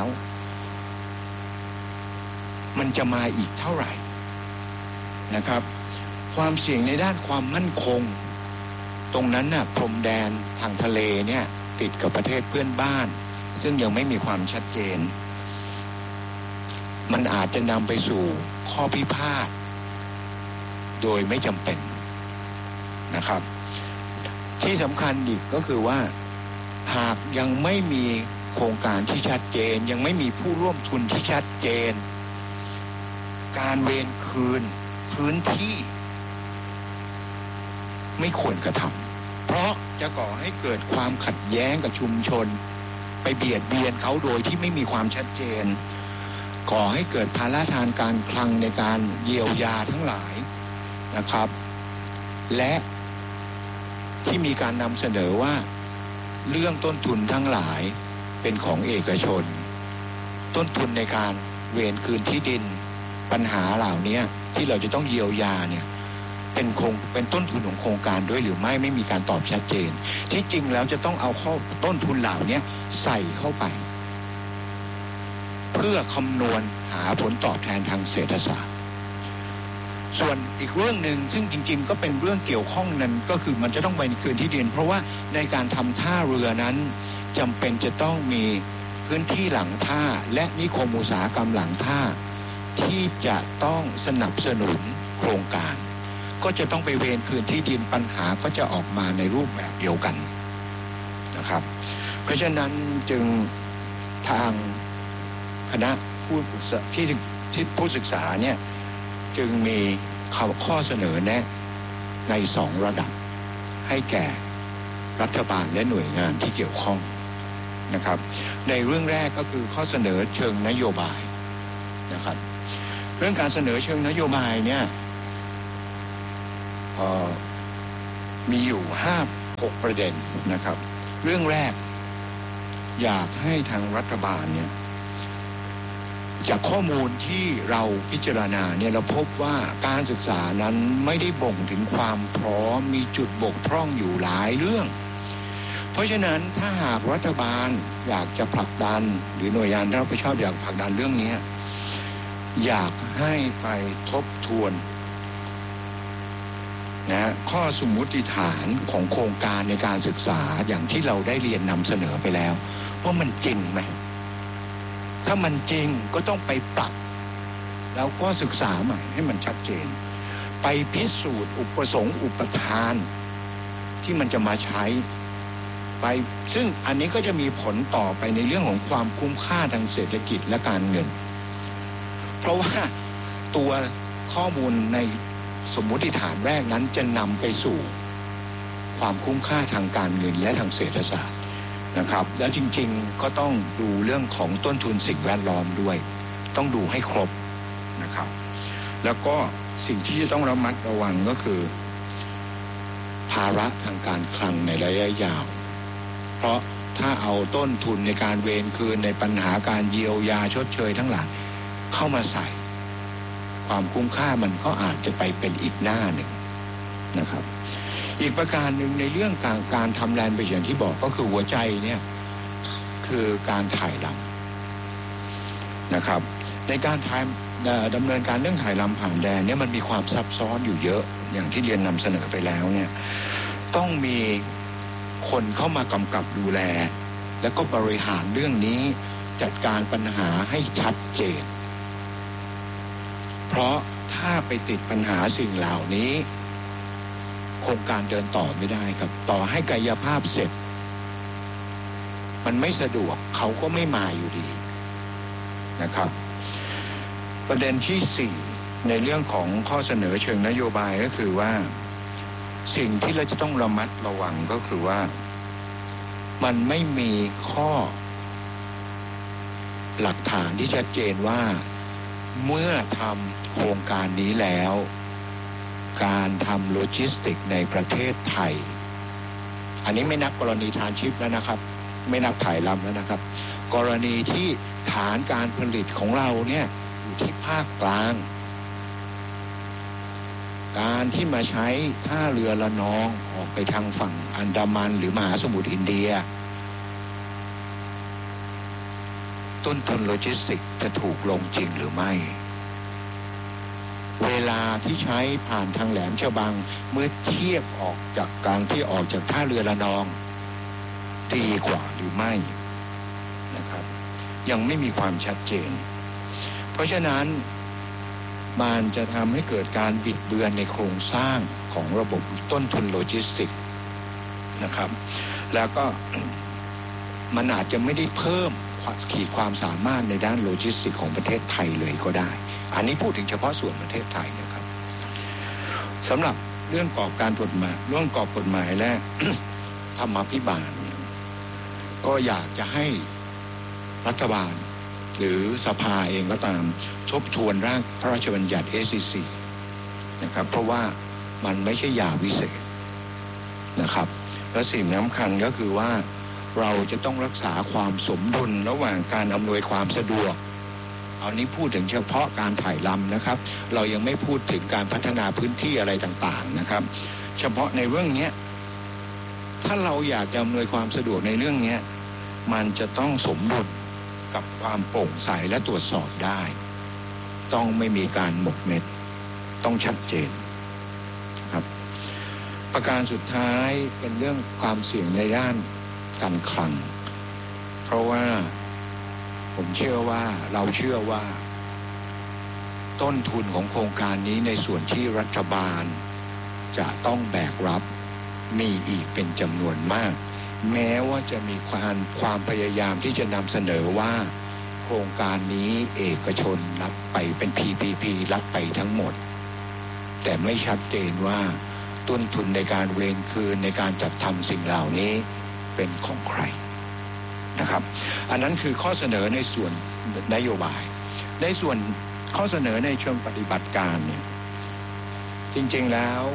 Speaker 1: มันจะมาอีกเท่าไหร่นะครับความเสี่ยงในด้านความมั่นคงตรงนั้นน่ะพรมแดนทางทะเลเนี่ยติดกับประเทศเพื่อนบ้านซึ่งยังไม่มีความชัดเจนมันอาจจะนำไปสู่ข้อพิพาทโดยไม่จำเป็นนะครับที่สำคัญอีกก็คือว่าหากยังไม่มีโครงการที่ชัดเจนยังไม่มีผู้ร่วมทุนที่ชัดเจนการเวรคืนพื้นที่ไม่ควรกระทำเพราะจะก่อให้เกิดความขัดแย้งกับชุมชนไปเบียดเบียนเขาโดยที่ไม่มีความชัดเจนก่อให้เกิดภาระทางการคลังในการเยียวยาทั้งหลายนะครับและที่มีการนำเสนอว่าเรื่องต้นทุนทั้งหลายเป็นของเอกชนต้นทุนในการเวรคืนที่ดินปัญหาเหล่านี้ที่เราจะต้องเยียวยาเนี่ยเป็นต้นทุนของโครงการด้วยหรือไม่มีการตอบชัดเจนที่จริงแล้วจะต้องเอาข้อต้นทุนเหล่านี้ใส่เข้าไปเพื่อคำนวณหาผลตอบแทนทางเศรษฐศาสตร์ส่วนอีกเรื่องหนึ่งซึ่งจริงๆก็เป็นเรื่องเกี่ยวข้องนั้นก็คือมันจะต้องไปคืนที่ดินเพราะว่าในการทำท่าเรือนั้นจำเป็นจะต้องมีพื้นที่หลังท่าและนิคมอุตสาหกรรมหลังท่าที่จะต้องสนับสนุนโครงการก็จะต้องไปเวรคืนที่ดินปัญหาก็จะออกมาในรูปแบบเดียวกันนะครับเพราะฉะนั้นจึงทางคณะผู้ศึกษาเนี่ยจึงมีข้อเสนอแนะใน2ระดับให้แก่รัฐบาลและหน่วยงานที่เกี่ยวข้องนะครับในเรื่องแรกก็คือข้อเสนอเชิงนโยบายนะครับเรื่องการเสนอเชิงนโยบายเนี่ยมีอยู่5-6 ประเด็นนะครับ เรื่องแรกอยากให้ทางรัฐบาลเนี่ยจากข้อมูลที่เราพิจารณาเนี่ยเราพบว่าการศึกษานั้นไม่ได้บ่งถึงความพร้อมมีจุดบกพร่องอยู่หลายเรื่องเพราะฉะนั้นถ้าหากรัฐบาลอยากจะผลักดันหรือหน่วยงานที่รับผิดชอบอยากผลักดันเรื่องนี้อยากให้ไปทบทวนนะข้อสมมุติฐานของโครงการในการศึกษาอย่างที่เราได้เรียนนำเสนอไปแล้วว่ามันจริงไหมถ้ามันจริงก็ต้องไปปรับแล้วก็ศึกษาใหม่ให้มันชัดเจนไปพิสูจน์อุปสงค์อุปทานที่มันจะมาใช้ไปซึ่งอันนี้ก็จะมีผลต่อไปในเรื่องของความคุ้มค่าทางเศรษฐกิจและการเงินเพราะว่าตัวข้อมูลในสมมุติฐานแรกนั้นจะนำไปสู่ความคุ้มค่าทางการเงินและทางเศรษฐศาสตร์นะครับแล้วจริงๆก็ต้องดูเรื่องของต้นทุนสิ่งแวดล้อมด้วยต้องดูให้ครบนะครับแล้วก็สิ่งที่จะต้องระมัดระวังก็คือภาระทางการคลังในระยะยาวเพราะถ้าเอาต้นทุนในการเวรคืนในปัญหาการเยียวยาชดเชยทั้งหลายเข้ามาใส่ความคุ้มค่ามันก็อาจจะไปเป็นอีกหน้าหนึ่งนะครับอีกประการหนึ่งในเรื่องการทำแลนด์ไปอย่างที่บอกก็คือหัวใจเนี่ยคือการถ่ายลำนะครับในการดำเนินการเรื่องถ่ายลำผ่านแดนเนี่ยมันมีความซับซ้อนอยู่เยอะอย่างที่เรียนนำเสนอไปแล้วเนี่ยต้องมีคนเข้ามากำกับดูแลแล้วก็บริหารเรื่องนี้จัดการปัญหาให้ชัดเจนเพราะถ้าไปติดปัญหาสิ่งเหล่านี้โครงการเดินต่อไม่ได้ครับต่อให้กายภาพเสร็จมันไม่สะดวกเขาก็ไม่มาอยู่ดีนะครับประเด็นที่4ในเรื่องของข้อเสนอเชิงนโยบายก็คือว่าสิ่งที่เราจะต้องระมัดระวังก็คือว่ามันไม่มีข้อหลักฐานที่ชัดเจนว่าเมื่อทำโครงการนี้แล้วการทำโลจิสติกในประเทศไทยอันนี้ไม่นับกรณีทรานชิปแล้วนะครับไม่นับถ่ายลำแล้วนะครับกรณีที่ฐานการผลิตของเราเนี่ยอยู่ที่ภาคกลางการที่มาใช้ท่าเรือละนองออกไปทางฝั่งอันดามันหรือมหาสมุทรอินเดียต้นทุนโลจิสติกจะถูกลงจริงหรือไม่เวลาที่ใช้ผ่านทางแหลมฉบังเมื่อเทียบออกจากการที่ออกจากท่าเรือละนองดีกว่าหรือไม่นะครับยังไม่มีความชัดเจนเพราะฉะนั้นมันจะทำให้เกิดการบิดเบือนในโครงสร้างของระบบต้นทุนโลจิสติกนะครับแล้วก็มันอาจจะไม่ได้เพิ่มขีดความสามารถในด้านโลจิสติกของประเทศไทยเลยก็ได้อันนี้พูดถึงเฉพาะส่วนประเทศไทยนะครับสำหรับเรื่องกรอบการกฎหมายเรื่องกรอบกฎหมายและ ธรรมาภิบาลก็อยากจะให้รัฐบาลหรือสภาเองก็ตามทบทวนร่างพระราชบัญญัติ SCC นะครับเพราะว่ามันไม่ใช่ยาวิเศษนะครับและสิ่งสำคัญก็คือว่าเราจะต้องรักษาความสมดุลระหว่างการอำนวยความสะดวกเอานี้พูดถึงเฉพาะการถ่ายลำนะครับเรายังไม่พูดถึงการพัฒนาพื้นที่อะไรต่างๆนะครับเฉพาะในเรื่องนี้ถ้าเราอยากจะอำนวยความสะดวกในเรื่องนี้มันจะต้องสมดุลกับความโปร่งใสและตรวจสอบได้ต้องไม่มีการหมกเม็ดต้องชัดเจนครับประการสุดท้ายเป็นเรื่องความเสี่ยงในด้านการคลังเพราะว่าผมเชื่อว่าเราเชื่อว่าต้นทุนของโครงการนี้ในส่วนที่รัฐบาลจะต้องแบกรับมีอีกเป็นจำนวนมากแม้ว่าจะมีความพยายามที่จะนำเสนอว่าโครงการนี้เอกชนรับไปเป็น PPP รับไปทั้งหมดแต่ไม่ชัดเจนว่าต้นทุนในการเวรคืนในการจัดทำสิ่งเหล่านี้เป็นของใครนะครับอันนั้นคือข้อเสนอในส่วนนโยบายในส่วนข้อเสนอในเชิงปฏิบัติการเนี่ยจริงๆแล้ว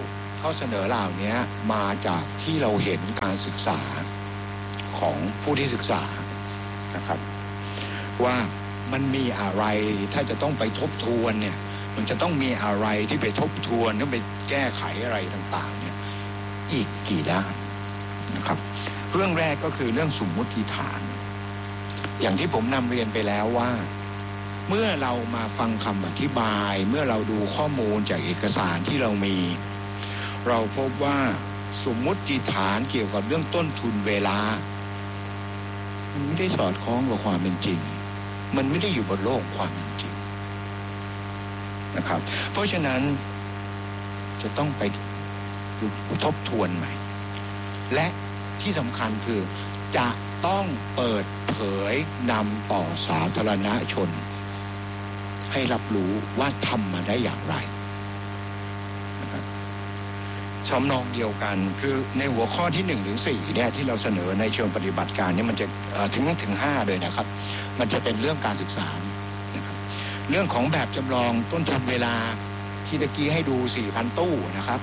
Speaker 1: ข้อเสนอเหล่านี้มาจากที่เราเห็นการศึกษาของผู้ที่ศึกษานะครับว่ามันมีอะไรถ้าจะต้องไปทบทวนเนี่ยมันจะต้องมีอะไรที่ไปทบทวนต้องไปแก้ไขอะไรต่างๆเนี่ยอีกกี่ด้านนะครับเรื่องแรกก็คือเรื่องสมมุติฐานอย่างที่ผมนำเรียนไปแล้วว่าเมื่อเรามาฟังคำอธิบายเมื่อเราดูข้อมูลจากเอกสารที่เรามีเราพบว่าสมมุติฐานเกี่ยวกับเรื่องต้นทุนเวลามันไม่ได้สอดคล้องกับความเป็นจริงมันไม่ได้อยู่บนโลกความเป็นจริงนะครับเพราะฉะนั้นจะต้องไปทบทวนใหม่และที่สำคัญคือจะต้องเปิดเผยนำต่อสาธารณชนให้รับรู้ว่าทำมาได้อย่างไรนะครับทำนองเดียวกันคือในหัวข้อที่1 ถึง 4เนี่ยที่เราเสนอในเชิงปฏิบัติการเนี่ยมันจะถึง 5เลยนะครับมันจะเป็นเรื่องการศึกษานะครับเรื่องของแบบจำลองต้นทุนเวลาที่ตะกี้ให้ดู 4,000 ตู้นะครับ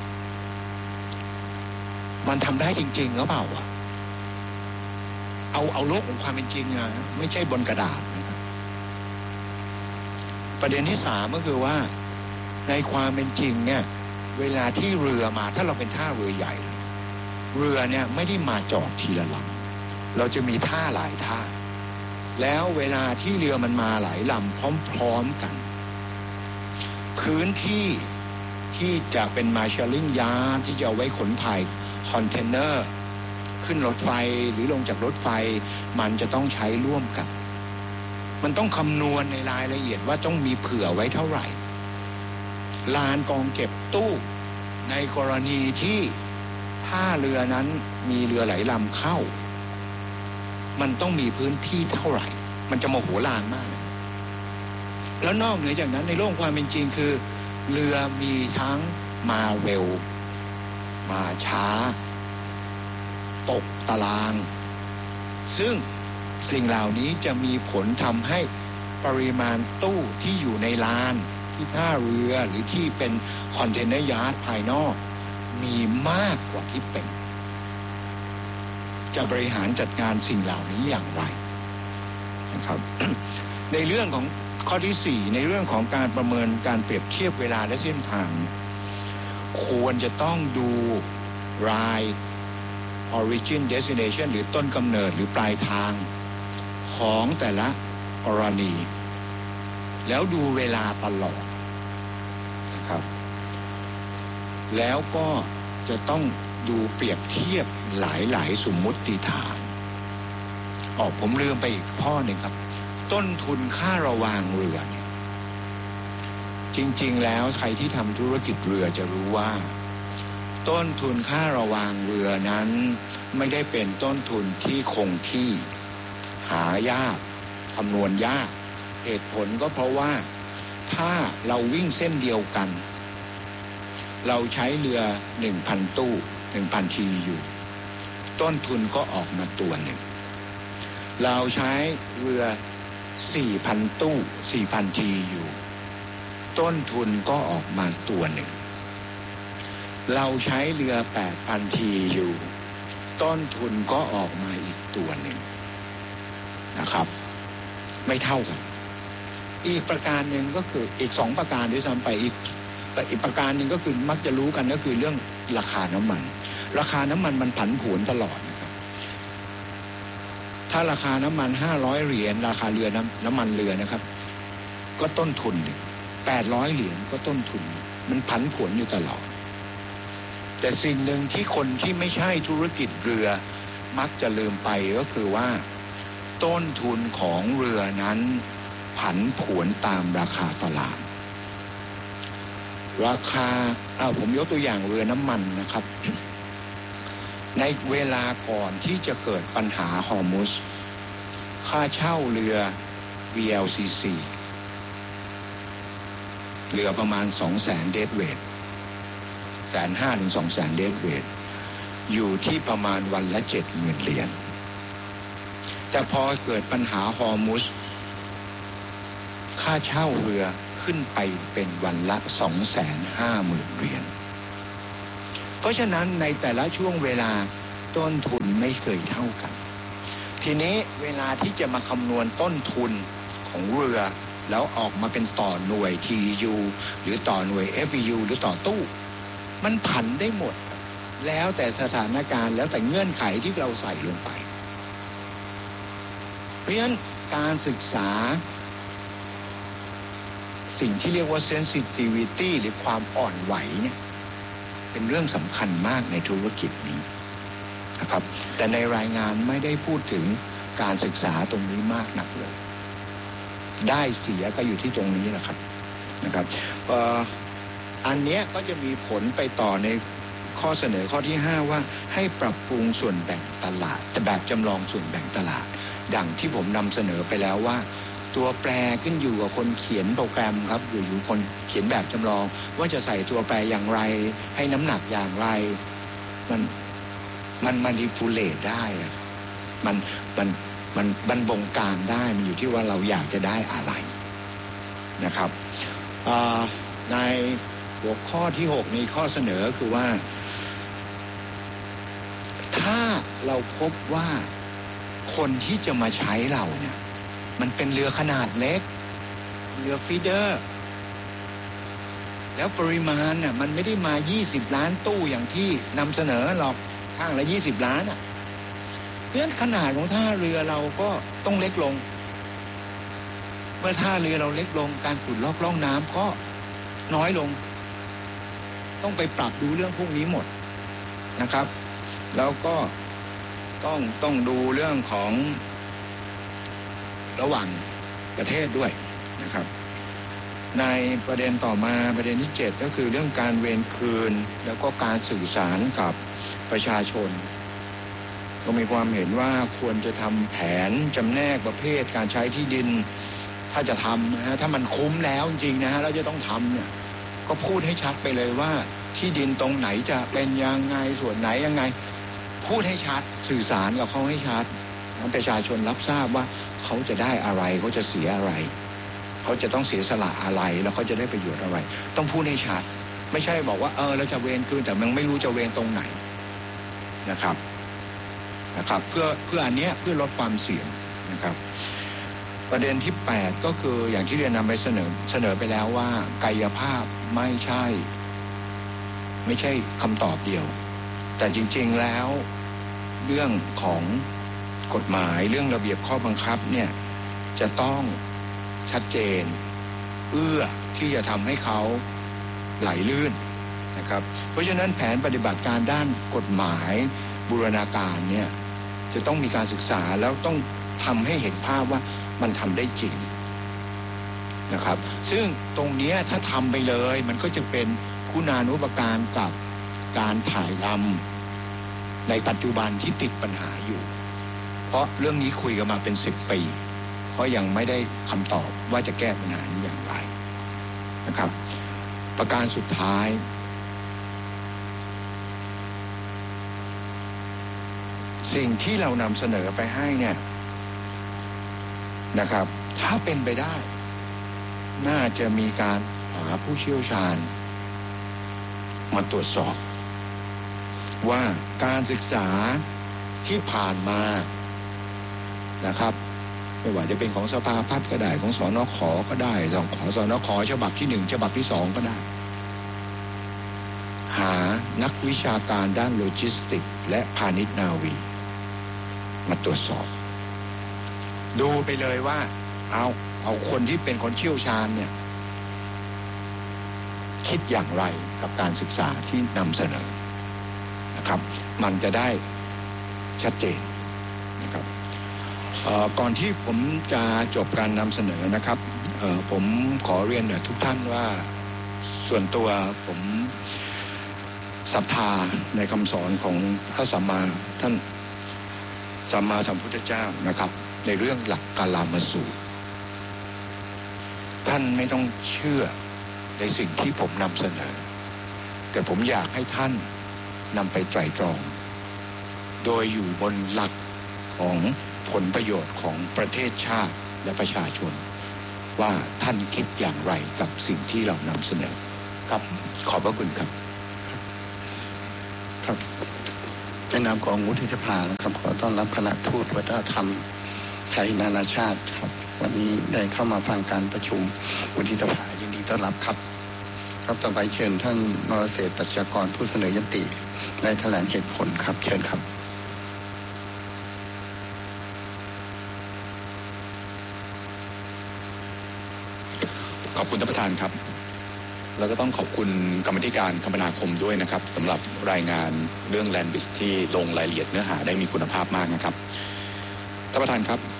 Speaker 1: มันทำได้จริงๆหรือเปล่าอ่ะเอาโลกของความเป็นจริงอ่ะไม่ใช่บนกระดาษนะครับประเด็นที่ 3ก็คือว่าในความเป็นจริงเนี่ยเวลาที่เรือมาถ้าเราเป็นท่าเรือใหญ่เรือเนี่ยไม่ได้มาจอดทีละลำเราจะมีท่าหลายท่าแล้วเวลาที่เรือมันมาหลายลำพร้อมๆกันพื้นที่ที่จะเป็นมาร์ชาลลิ่งยาร์ดที่จะเอาไว้ขนถ่ายคอนเทนเนอร์ขึ้นรถไฟหรือลงจากรถไฟมันจะต้องใช้ร่วมกันมันต้องคำนวณในรายละเอียดว่าต้องมีเผื่อไว้เท่าไหร่ลานกองเก็บตู้ในกรณีที่ท่าเรือนั้นมีเรือหลายลำเข้ามันต้องมีพื้นที่เท่าไหร่มันจะโมโหลานมากแล้วนอกเหนือจากนั้นในโลกความเป็นจริงคือเรือมีทั้งมาเร็วมาช้าตกตารางซึ่งสิ่งเหล่านี้จะมีผลทำให้ปริมาณตู้ที่อยู่ในลานที่ท่าเรือหรือที่เป็นคอนเทนเนอร์ยาร์ดภายนอกมีมากกว่าที่เป็นจะบริหารจัดการสิ่งเหล่านี้อย่างไรนะครับ ในเรื่องของข้อที่4ในเรื่องของการประเมินการเปรียบเทียบเวลาและเส้นทางควรจะต้องดูราย origin destination หรือต้นกำเนิดหรือปลายทางของแต่ละกรณีแล้วดูเวลาตลอดนะครับแล้วก็จะต้องดูเปรียบเทียบหลายๆสมมุติฐานผมลืมไปอีกข้อหนึ่งครับต้นทุนค่าระวางเรือเนี่ยจริงๆแล้วใครที่ทำธุรกิจเรือจะรู้ว่าต้นทุนค่าระวางเรือนั้นไม่ได้เป็นต้นทุนที่คงที่หายากคำนวณยากเหตุผลก็เพราะว่าถ้าเราวิ่งเส้นเดียวกันเราใช้เรือ 1,000 ตู้ 1,000 TEU ต้นทุนก็ออกมาตัวหนึ่งเราใช้เรือ 4,000 ตู้ 4,000 TEU ต้นทุนก็ออกมาตัวหนึ่งเราใช้เรือ 8,000 TEU ต้นทุนก็ออกมาอีกตัวหนึ่งนะครับไม่เท่ากันอีกประการหนึ่งก็คืออีก2ประการด้วยซ้ำไปอีกประการหนึ่งก็คือมักจะรู้กันก็คือเรื่องราคาน้ำมันราคาน้ำมันมันผันผวนตลอดนะครับถ้าราคาน้ำมัน500เหรียญราคาเรือน้ำมันเรือนะครับก็ต้นทุน800เหรียญก็ต้นทุนมันผันผวนอยู่ตลอดแต่สิ่งหนึ่งที่คนที่ไม่ใช่ธุรกิจเรือมักจะลืมไปก็คือว่าต้นทุนของเรือนั้นผันผวนตามราคาตลาดราคาผมยกตัวอย่างเรือน้ำมันนะครับในเวลาก่อนที่จะเกิดปัญหาฮอร์มุซค่าเช่าเรือ VLCC เรือประมาณ 200,000 เดดเวท 150,000 ถึง 200,000 เดดเวทอยู่ที่ประมาณวันละ 70,000 เหรียญแต่พอเกิดปัญหาฮอร์มุซค่าเช่าเรือขึ้นไปเป็นวันละ 250,000 เหรียญเพราะฉะนั้นในแต่ละช่วงเวลาต้นทุนไม่เคยเท่ากันทีนี้เวลาที่จะมาคำนวณต้นทุนของเรือแล้วออกมาเป็นต่อหน่วย TU หรือต่อหน่วย FEU หรือต่อตู้มันผันได้หมดแล้วแต่สถานการณ์แล้วแต่เงื่อนไขที่เราใส่ลงไปเพราะฉะนั้นการศึกษาสิ่งที่เรียกว่า sensitivity หรือความอ่อนไหวเนี่ยเป็นเรื่องสำคัญมากในธุรกิจนี้นะครับแต่ในรายงานไม่ได้พูดถึงการศึกษาตรงนี้มากนักเลยได้เสียก็อยู่ที่ตรงนี้นะครับอันเนี้ยก็จะมีผลไปต่อในข้อเสนอข้อที่5ว่าให้ปรับปรุงส่วนแบ่งตลาดแบบจำลองส่วนแบ่งตลาดดังที่ผมนำเสนอไปแล้วว่าตัวแปรขึ้นอยู่กับคนเขียนโปรแกรมครับอยู่คนเขียนแบบจำลองว่าจะใส่ตัวแปรอย่างไรให้น้ำหนักอย่างไรมันmanipulate ได้อะมันบงการได้มันอยู่ที่ว่าเราอยากจะได้อะไรนะครับในหัวข้อที่6ในข้อเสนอคือว่าถ้าเราพบว่าคนที่จะมาใช้เราเนี่ยมันเป็นเรือขนาดเล็กเรือฟีเดอร์แล้วปริมาณน่ะมันไม่ได้มา20ล้านตู้อย่างที่นำเสนอหรอกข้างละ20ล้านอ่ะเพราะฉะนั้นขนาดของท่าเรือเราก็ต้องเล็กลงเมื่อท่าเรือเราเล็กลงการขุดลอกล่องน้ำก็น้อยลงต้องไปปรับดูเรื่องพวกนี้หมดนะครับแล้วก็ต้องดูเรื่องของระหว่างประเทศด้วยนะครับในประเด็นต่อมาประเด็นที่7ก็คือเรื่องการเวรคืนแล้วก็การสื่อสารกับประชาชนก็มีความเห็นว่าควรจะทำแผนจำแนกประเภทการใช้ที่ดินถ้าจะทำนะฮะถ้ามันคุ้มแล้วจริงนะฮะแล้วจะต้องทำเนี่ยก็พูดให้ชัดไปเลยว่าที่ดินตรงไหนจะเป็นยังไงส่วนไหนยังไงพูดให้ชัดสื่อสารกับเขาให้ชัดประชาชนรับทราบว่าเขาจะได้อะไรเขาจะเสียอะไรเขาจะต้องเสียสละอะไรแล้วเขาจะได้ประโยชน์อะไรต้องพูดให้ชัดไม่ใช่บอกว่าเราจะเวรคืนแต่มันไม่รู้จะเวรตรงไหนนะครับเพื่ออันเนี้ยเพื่อลดความเสี่ยงนะครับประเด็นที่8ก็คืออย่างที่เรียนนำไปเสนอไปแล้วว่ากายภาพไม่ใช่คำตอบเดียวแต่จริงๆแล้วเรื่องของกฎหมายเรื่องระเบียบข้อบังคับเนี่ยจะต้องชัดเจนเอื้อที่จะทำให้เขาไหลลื่นนะครับเพราะฉะนั้นแผนปฏิบัติการด้านกฎหมายบูรณาการเนี่ยจะต้องมีการศึกษาแล้วต้องทำให้เห็นภาพว่ามันทำได้จริงนะครับซึ่งตรงนี้ถ้าทำไปเลยมันก็จะเป็นคุณานุปการกับการถ่ายทำในปัจจุบันที่ติดปัญหาอยู่เพราะเรื่องนี้คุยกันมาเป็น10 ปีก็ยังไม่ได้คำตอบว่าจะแก้ปัญหานี้อย่างไรนะครับประการสุดท้ายสิ่งที่เรานำเสนอไปให้เนี่ยนะครับถ้าเป็นไปได้น่าจะมีการหาผู้เชี่ยวชาญมาตรวจสอบว่าการศึกษาที่ผ่านมานะครับไม่ว่าจะเป็นของสภาพัฒน์ก็ได้ของสนข.ก็ได้ของสนข.ฉบับที่1ฉบับที่2ก็ได้หานักวิชาการด้านโลจิสติกส์และพาณิชย์นาวีมาตรวจสอบดูไปเลยว่าเอาคนที่เป็นคนเชี่ยวชาญเนี่ยคิดอย่างไรกับการศึกษาที่นำเสนอนะครับมันจะได้ชัดเจนนะครับก่อนที่ผมจะจบการนำเสนอนะครับผมขอเรียนทุกท่านว่าส่วนตัวผมศรัทธาในคำสอนของพระสัมมาสัมพุทธเจ้านะครับในเรื่องหลักกาลามสูตรท่านไม่ต้องเชื่อในสิ่งที่ผมนำเสนอแต่ผมอยากให้ท่านนำไปไตร่ตรองโดยอยู่บนหลักของผลประโยชน์ของประเทศชาติและประชาชนว่าท่านคิดอย่างไรกับสิ่งที่เรานำเสนอครับขอบพระคุณครับ
Speaker 2: ครับในนามของวุฒิสภานะครับขอต้อนรับคณะทูตวัฒนธรรมไทยนานาชาติครับวันนี้ได้เข้ามาฟังการประชุมวุฒิสภายินดีต้อนรับครับครับต่อไปเชิญท่านนรเศรษฐ์ปัชญากรผู้เสนอยติได้แถลงเหตุผลครับเชิญครับ
Speaker 3: ขอบคุณท่านประธานครับแล้วก็ต้องขอบคุณกรรมธิการคมนาคมด้วยนะครับสำหรับรายงานเรื่องแลนด์บริดจ์ที่ลงรายละเอียดเนื้อหาได้มีคุณภาพมากนะครับท่านประธานครับ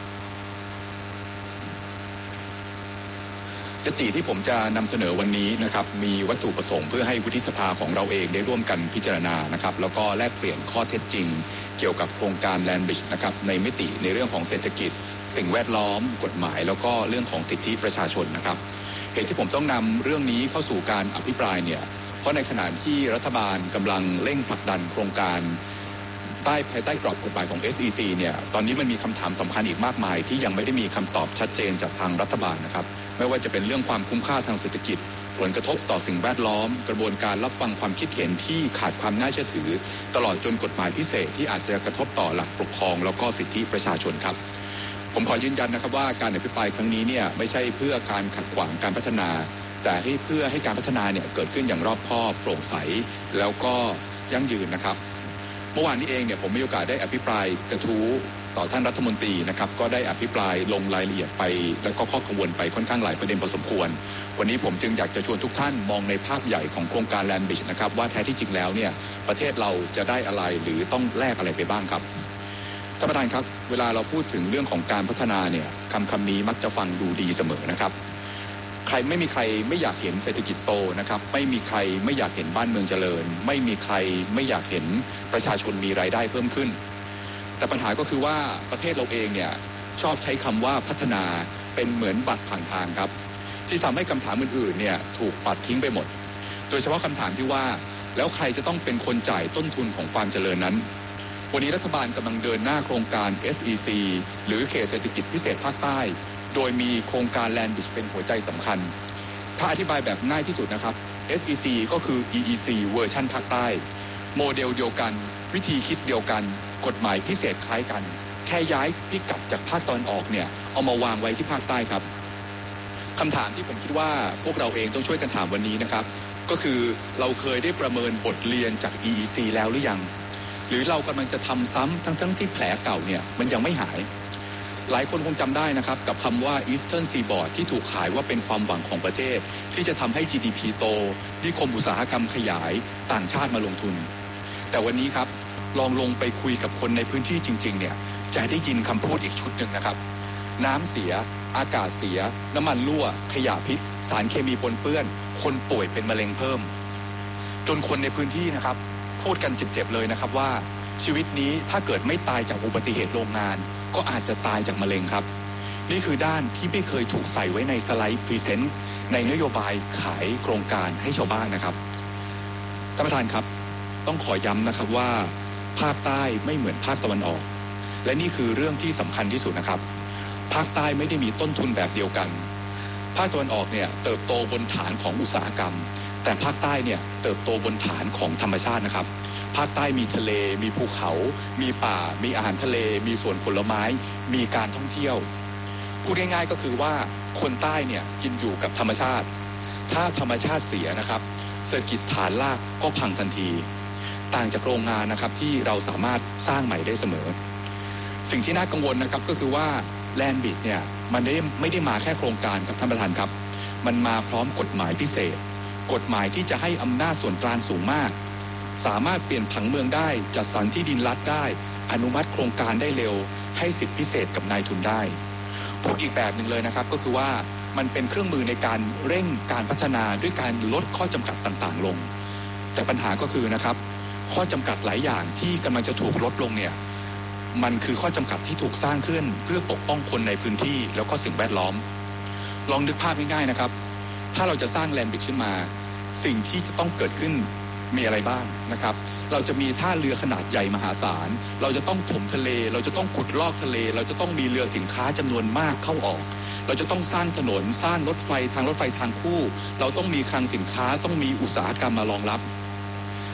Speaker 3: ยติที่ผมจะนำเสนอวันนี้นะครับมีวัตถุประสงค์เพื่อให้วุฒิสภาของเราเองได้ร่วมกันพิจารณานะครับแล้วก็แลกเปลี่ยนข้อเท็จจริงเกี่ยวกับโครงการแลนด์บริดจ์นะครับในมิติในเรื่องของเศรษฐกิจสิ่งแวดล้อมกฎหมายแล้วก็เรื่องของสิทธิประชาชนนะครับเหตุที่ผมต้องนำเรื่องนี้เข้าสู่การอภิปรายเนี่ยเพราะในขณะที่รัฐบาลกำลังเร่งผลักดันโครงการภายใต้กรอบกฎหมายของ SEC เนี่ยตอนนี้มันมีคำถามสำคัญอีกมากมายที่ยังไม่ได้มีคำตอบชัดเจนจากทางรัฐบาลนะครับไม่ว่าจะเป็นเรื่องความคุ้มค่าทางเศรษฐกิจผลกระทบต่อสิ่งแวดล้อมกระบวนการรับฟังความคิดเห็นที่ขาดความน่าเชื่อถือตลอดจนกฎหมายพิเศษที่อาจจะกระทบต่อหลักปกครองแล้วก็สิทธิประชาชนครับผมขอยืนยันนะครับว่าการอภิปรายครั้งนี้เนี่ยไม่ใช่เพื่อการขัดขวางการพัฒนาแต่เพื่อให้การพัฒนาเนี่ยเกิดขึ้นอย่างรอบคอบโปร่งใสแล้วก็ยั่งยืนนะครับเมื่อวานนี้เองเนี่ยผมมีโอกาสได้อภิปรายกระทู้ต่อท่านรัฐมนตรีนะครับก็ได้อภิปรายลงรายละเอียดไปแล้วก็ข้อกังวลไปค่อนข้างหลายประเด็นพอสมควรวันนี้ผมจึงอยากจะชวนทุกท่านมองในภาพใหญ่ของโครงการแลนด์บริดจ์นะครับว่าแท้ที่จริงแล้วเนี่ยประเทศเราจะได้อะไรหรือต้องแลกอะไรไปบ้างครับท่านประธานครับเวลาเราพูดถึงเรื่องของการพัฒนาเนี่ยคำนี้มักจะฟังดูดีเสมอนะครับไม่มีใครไม่อยากเห็นเศรษฐกิจโตนะครับไม่มีใครไม่อยากเห็นบ้านเมืองเจริญไม่มีใครไม่อยากเห็นประชาชนมีรายได้เพิ่มขึ้นแต่ปัญหาก็คือว่าประเทศเราเองเนี่ยชอบใช้คำว่าพัฒนาเป็นเหมือนบัตรผ่านทางครับที่ทำให้คำถามอื่นๆเนี่ยถูกปัดทิ้งไปหมดโดยเฉพาะคำถามที่ว่าแล้วใครจะต้องเป็นคนจ่ายต้นทุนของความเจริญนั้นวันนี้รัฐบาลกำลังเดินหน้าโครงการ SEC หรือเขตเศรษฐกิจพิเศษภาคใต้โดยมีโครงการแลนด์บริดจ์เป็นหัวใจสำคัญถ้าอธิบายแบบง่ายที่สุดนะครับ SEC ก็คือ EEC เวอร์ชันภาคใต้โมเดลเดียวกันวิธีคิดเดียวกันกฎหมายพิเศษคล้ายกันแค่ย้ายพิกัดจากภาคตะวันออกเนี่ยเอามาวางไว้ที่ภาคใต้ครับคำถามที่ผมคิดว่าพวกเราเองต้องช่วยกันถามวันนี้นะครับก็คือเราเคยได้ประเมินบทเรียนจาก EEC แล้วหรือยังหรือเรากำลังจะทำซ้ำทั้งที่แผลเก่าเนี่ยมันยังไม่หายหลายคนคงจำได้นะครับกับคำว่า Eastern Seaboard ที่ถูกขายว่าเป็นความหวังของประเทศที่จะทำให้ GDP โตนิคมอุตสาหกรรมขยายต่างชาติมาลงทุนแต่วันนี้ครับลองลงไปคุยกับคนในพื้นที่จริงๆเนี่ยจะได้ยินคำพูดอีกชุดหนึ่งนะครับน้ำเสียอากาศเสียน้ำมันรั่วขยะพิษสารเคมีปนเปื้อนคนป่วยเป็นมะเร็งเพิ่มจนคนในพื้นที่นะครับพูดกันเจ็บๆเลยนะครับว่าชีวิตนี้ถ้าเกิดไม่ตายจากอุบัติเหตุโรงงานก็อาจจะตายจากมะเร็งครับนี่คือด้านที่ไม่เคยถูกใส่ไว้ในสไลด์พรีเซนต์ในนโยบายขายโครงการให้ชาวบ้านนะครับท่านประธานครับต้องขอย้ำนะครับว่าภาคใต้ไม่เหมือนภาคตะวันออกและนี่คือเรื่องที่สำคัญที่สุดนะครับภาคใต้ไม่ได้มีต้นทุนแบบเดียวกันภาคตะวันออกเนี่ยเติบโตบนฐานของอุตสาหกรรมแต่ภาคใต้เนี่ยเติบโตบนฐานของธรรมชาตินะครับภาคใต้มีทะเลมีภูเขามีป่ามีอาหารทะเลมีสวนผลไม้มีการท่องเที่ยวพูดง่ายๆก็คือว่าคนใต้เนี่ยกินอยู่กับธรรมชาติถ้าธรรมชาติเสียนะครับเศรษฐกิจฐานรากก็พังทันทีต่างจากโรงงานนะครับที่เราสามารถสร้างใหม่ได้เสมอสิ่งที่น่ากังวลนะครับก็คือว่าแลนด์บริดจ์เนี่ยมันไม่ได้มาแค่โครงการครับท่านประธานครับมันมาพร้อมกฎหมายพิเศษกฎหมายที่จะให้อำนาจส่วนกลางสูงมากสามารถเปลี่ยนผังเมืองได้จัดสรรที่ดินรัฐได้อนุมัติโครงการได้เร็วให้สิทธิพิเศษกับนายทุนได้พูดอีกแบบหนึ่งเลยนะครับก็คือว่ามันเป็นเครื่องมือในการเร่งการพัฒนาด้วยการลดข้อจำกัดต่างๆลงแต่ปัญหาก็คือนะครับข้อจำกัดหลายอย่างที่กำลังจะถูกลดลงเนี่ยมันคือข้อจำกัดที่ถูกสร้างขึ้นเพื่อปกป้องคนในพื้นที่แล้วก็สิ่งแวดล้อมลองนึกภาพง่ายๆนะครับถ้าเราจะสร้างแลนด์บริดจ์ขึ้นมาสิ่งที่จะต้องเกิดขึ้นมีอะไรบ้างนะครับเราจะมีท่าเรือขนาดใหญ่มหาศาลเราจะต้องถมทะเลเราจะต้องขุดลอกทะเลเราจะต้องมีเรือสินค้าจำนวนมากเข้าออกเราจะต้องสร้างถนนสร้างรถไฟทางคู่เราต้องมีคลังสินค้าต้องมีอุตสาหกรรมมารองรับ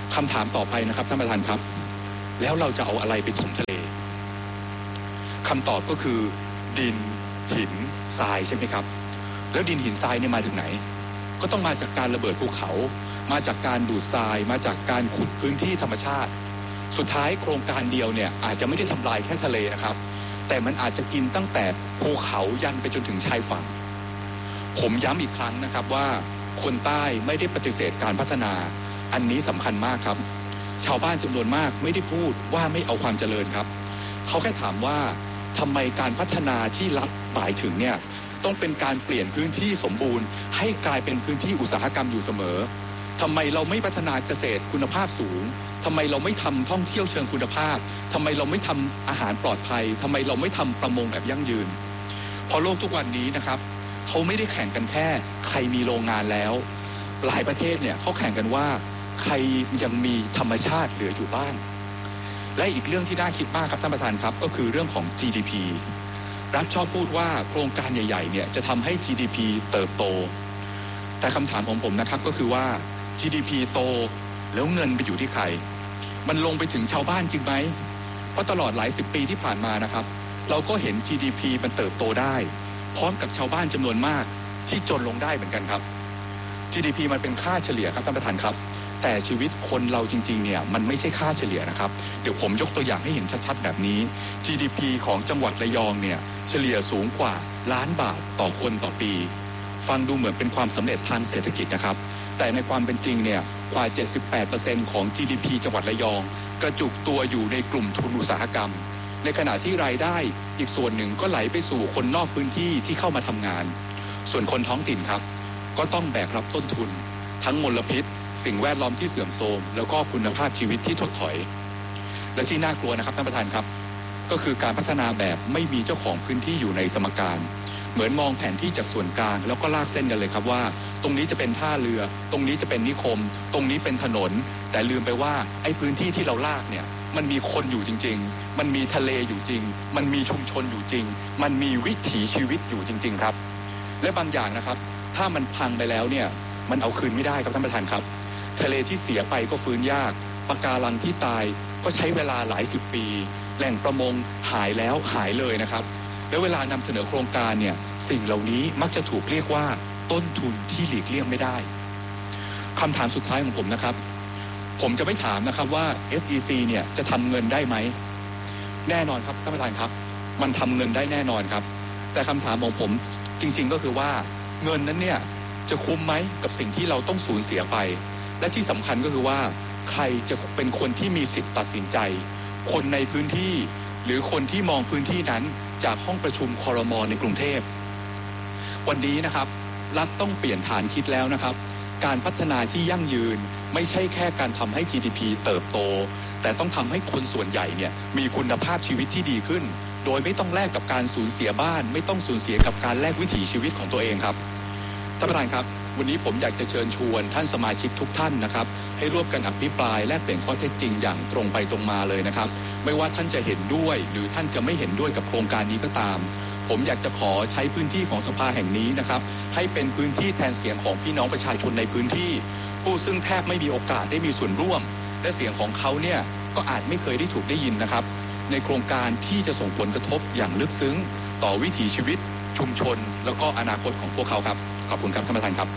Speaker 3: คำถามต่อไปนะครับท่านประธานครับแล้วเราจะเอาอะไรไปถมทะเลคำตอบก็คือดินหินทรายใช่ไหมครับแล้วดินหินทรายเนี่ยมาจากไหนก็ต้องมาจากการระเบิดภูเขามาจากการดูดทรายมาจากการขุดพื้นที่ธรรมชาติสุดท้ายโครงการเดียวเนี่ยอาจจะไม่ได้ทำลายแค่ทะเลนะครับแต่มันอาจจะกินตั้งแต่ภูเขายันไปจนถึงชายฝั่งผมย้ำอีกครั้งนะครับว่าคนใต้ไม่ได้ปฏิเสธการพัฒนาอันนี้สำคัญมากครับชาวบ้านจำนวนมากไม่ได้พูดว่าไม่เอาความเจริญครับเขาแค่ถามว่าทำไมการพัฒนาที่รัฐหมายถึงเนี่ยต้องเป็นการเปลี่ยนพื้นที่สมบูรณ์ให้กลายเป็นพื้นที่อุตสาหกรรมอยู่เสมอทำไมเราไม่พัฒนาเกษตรคุณภาพสูงทำไมเราไม่ทำท่องเที่ยวเชิงคุณภาพทำไมเราไม่ทำอาหารปลอดภัยทำไมเราไม่ทำประมงแบบยั่งยืนพอโลกทุกวันนี้นะครับเขาไม่ได้แข่งกันแค่ใครมีโรงงานแล้วหลายประเทศเนี่ยเขาแข่งกันว่าใครยังมีธรรมชาติเหลืออยู่บ้างและอีกเรื่องที่น่าคิดมากครับท่านประธานครับก็คือเรื่องของ GDP รัฐชอบพูดว่าโครงการใหญ่ๆเนี่ยจะทำให้ GDP เติบโตแต่คำถามของผมนะครับก็คือว่า GDP โตแล้วเงินไปอยู่ที่ใครมันลงไปถึงชาวบ้านจริงไหมเพราะตลอดหลายสิบปีที่ผ่านมานะครับเราก็เห็น GDP มันเติบโตได้พร้อมกับชาวบ้านจำนวนมากที่จนลงได้เหมือนกันครับ GDP มันเป็นค่าเฉลี่ยครับท่านประธานครับแต่ชีวิตคนเราจริงๆเนี่ยมันไม่ใช่ค่าเฉลี่ยนะครับเดี๋ยวผมยกตัวอย่างให้เห็นชัดๆแบบนี้ GDP ของจังหวัดระยองเนี่ยเฉลี่ยสูงกว่าล้านบาทต่อคนต่อปีฟังดูเหมือนเป็นความสำเร็จทางเศรษฐกิจนะครับแต่ในความเป็นจริงเนี่ยกว่า 78% ของ GDP จังหวัดระยองกระจุกตัวอยู่ในกลุ่มทุนอุตสาหกรรมในขณะที่รายได้อีกส่วนหนึ่งก็ไหลไปสู่คนนอกพื้นที่ที่เข้ามาทำงานส่วนคนท้องถิ่นครับก็ต้องแบกรับต้นทุนทั้งมลพิษสิ่งแวดล้อมที่เสื่อมโทรมแล้วก็คุณภาพชีวิตที่ถดถอยและที่น่ากลัวนะครับท่านประธานครับก็คือการพัฒนาแบบไม่มีเจ้าของพื้นที่อยู่ในสมการเหมือนมองแผนที่จากส่วนกลางแล้วก็ลากเส้นกันเลยครับว่าตรงนี้จะเป็นท่าเรือตรงนี้จะเป็นนิคมตรงนี้เป็นถนนแต่ลืมไปว่าไอ้พื้นที่ที่เราลากเนี่ยมันมีคนอยู่จริงๆมันมีทะเลอยู่จริงมันมีชุมชนอยู่จริงมันมีวิถีชีวิตอยู่จริงๆครับและบางอย่างนะครับถ้ามันพังไปแล้วเนี่ยมันเอาคืนไม่ได้ครับท่านประธานครับทะเลที่เสียไปก็ฟื้นยากปะการังที่ตายก็ใช้เวลาหลายสิบปีแหล่งประมงหายแล้วหายเลยนะครับแล้วเวลานำเสนอโครงการเนี่ยสิ่งเหล่านี้มักจะถูกเรียกว่าต้นทุนที่หลีกเลี่ยงไม่ได้คำถามสุดท้ายของผมนะครับผมจะไม่ถามนะครับว่า SEC เนี่ยจะทำเงินได้ไหมแน่นอนครับท่านประธานครับมันทำเงินได้แน่นอนครับแต่คำถามของผมจริงๆก็คือว่าเงินนั้นเนี่ยจะคุ้มไหมกับสิ่งที่เราต้องสูญเสียไปและที่สำคัญก็คือว่าใครจะเป็นคนที่มีสิทธิ์ตัดสินใจคนในพื้นที่หรือคนที่มองพื้นที่นั้นจากห้องประชุมครม.ในกรุงเทพวันนี้นะครับรัฐต้องเปลี่ยนฐานคิดแล้วนะครับการพัฒนาที่ยั่งยืนไม่ใช่แค่การทำให้ GDP เติบโตแต่ต้องทำให้คนส่วนใหญ่เนี่ยมีคุณภาพชีวิตที่ดีขึ้นโดยไม่ต้องแลกกับการสูญเสียบ้านไม่ต้องสูญเสียกับการแลกวิถีชีวิตของตัวเองครับท่านประธานครับวันนี้ผมอยากจะเชิญชวนท่านสมาชิกทุกท่านนะครับให้ร่วมกันอภิปรายแลกเปลี่ยนข้อเท็จจริงอย่างตรงไปตรงมาเลยนะครับไม่ว่าท่านจะเห็นด้วยหรือท่านจะไม่เห็นด้วยกับโครงการนี้ก็ตามผมอยากจะขอใช้พื้นที่ของสภาแห่งนี้นะครับให้เป็นพื้นที่แทนเสียงของพี่น้องประชาชนในพื้นที่ผู้ซึ่งแทบไม่มีโอกาสได้มีส่วนร่วมและเสียงของเขาเนี่ยก็อาจไม่เคยได้ถูกได้ยินนะครับในโครงการที่จะส่งผลกระทบอย่างลึกซึ้งต่อวิถีชีวิตชุมชนแล้วก็อนาคตของพวกเขาครับขอบคุณครับท่านประธานครับ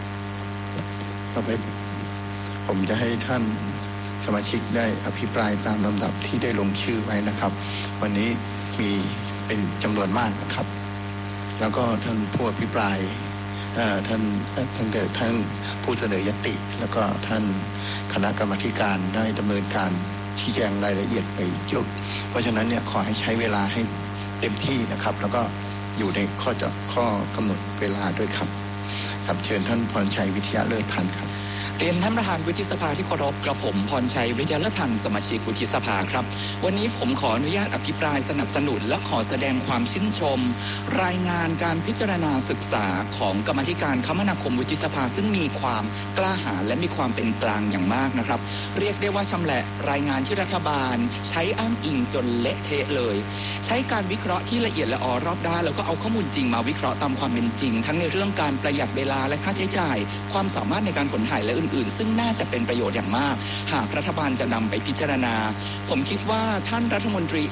Speaker 2: ผมจะให้ท่านสมาชิกได้อภิปรายตามลำดับที่ได้ลงชื่อไว้นะครับวันนี้มีเป็นจำนวนมากนะครับแล้วก็ท่านผู้อภิปรายท่านผู้เสนอยติแล้วก็ท่านคณะกรรมาธิการได้ดำเนินการชี้แจงรายละเอียดไปเยอะเพราะฉะนั้นเนี่ยขอให้ใช้เวลาให้เต็มที่นะครับแล้วก็อยู่ในข้อกำหนดเวลาด้วยครับเชิญท่านพรชัยวิทยาเลิศพันธ์ครับ
Speaker 4: เรียนท่านประธานวุฒิสภาที่เคารพกระผมพรชัยวิทยาเลิศพันธ์สมาชิกวุฒิสภาครับวันนี้ผมขออนุญาตอภิปรายสนับสนุนและขอแสดงความชื่นชมรายงานการพิจารณาศึกษาของกรรมาธิการคมนาคมวุฒิสภาซึ่งมีความกล้าหาญและมีความเป็นกลางอย่างมากนะครับเรียกได้ว่าชำแหละรายงานที่รัฐบาลใช้อ้างอิงจนเละเทะเลยใช้การวิเคราะห์ที่ละเอียดละออรอบด้านแล้วก็เอาข้อมูลจริงมาวิเคราะห์ตามความเป็นจริงทั้งในเรื่องการประหยัดเวลาและค่าใช้จ่ายความสามารถในการขนถ่ายและอื่นๆซึ่งน่าจะเป็นประโยชน์อย่างมากหากรัฐบาลจะนำไปพิจารณาผมคิดว่าท่านรัฐมนตรี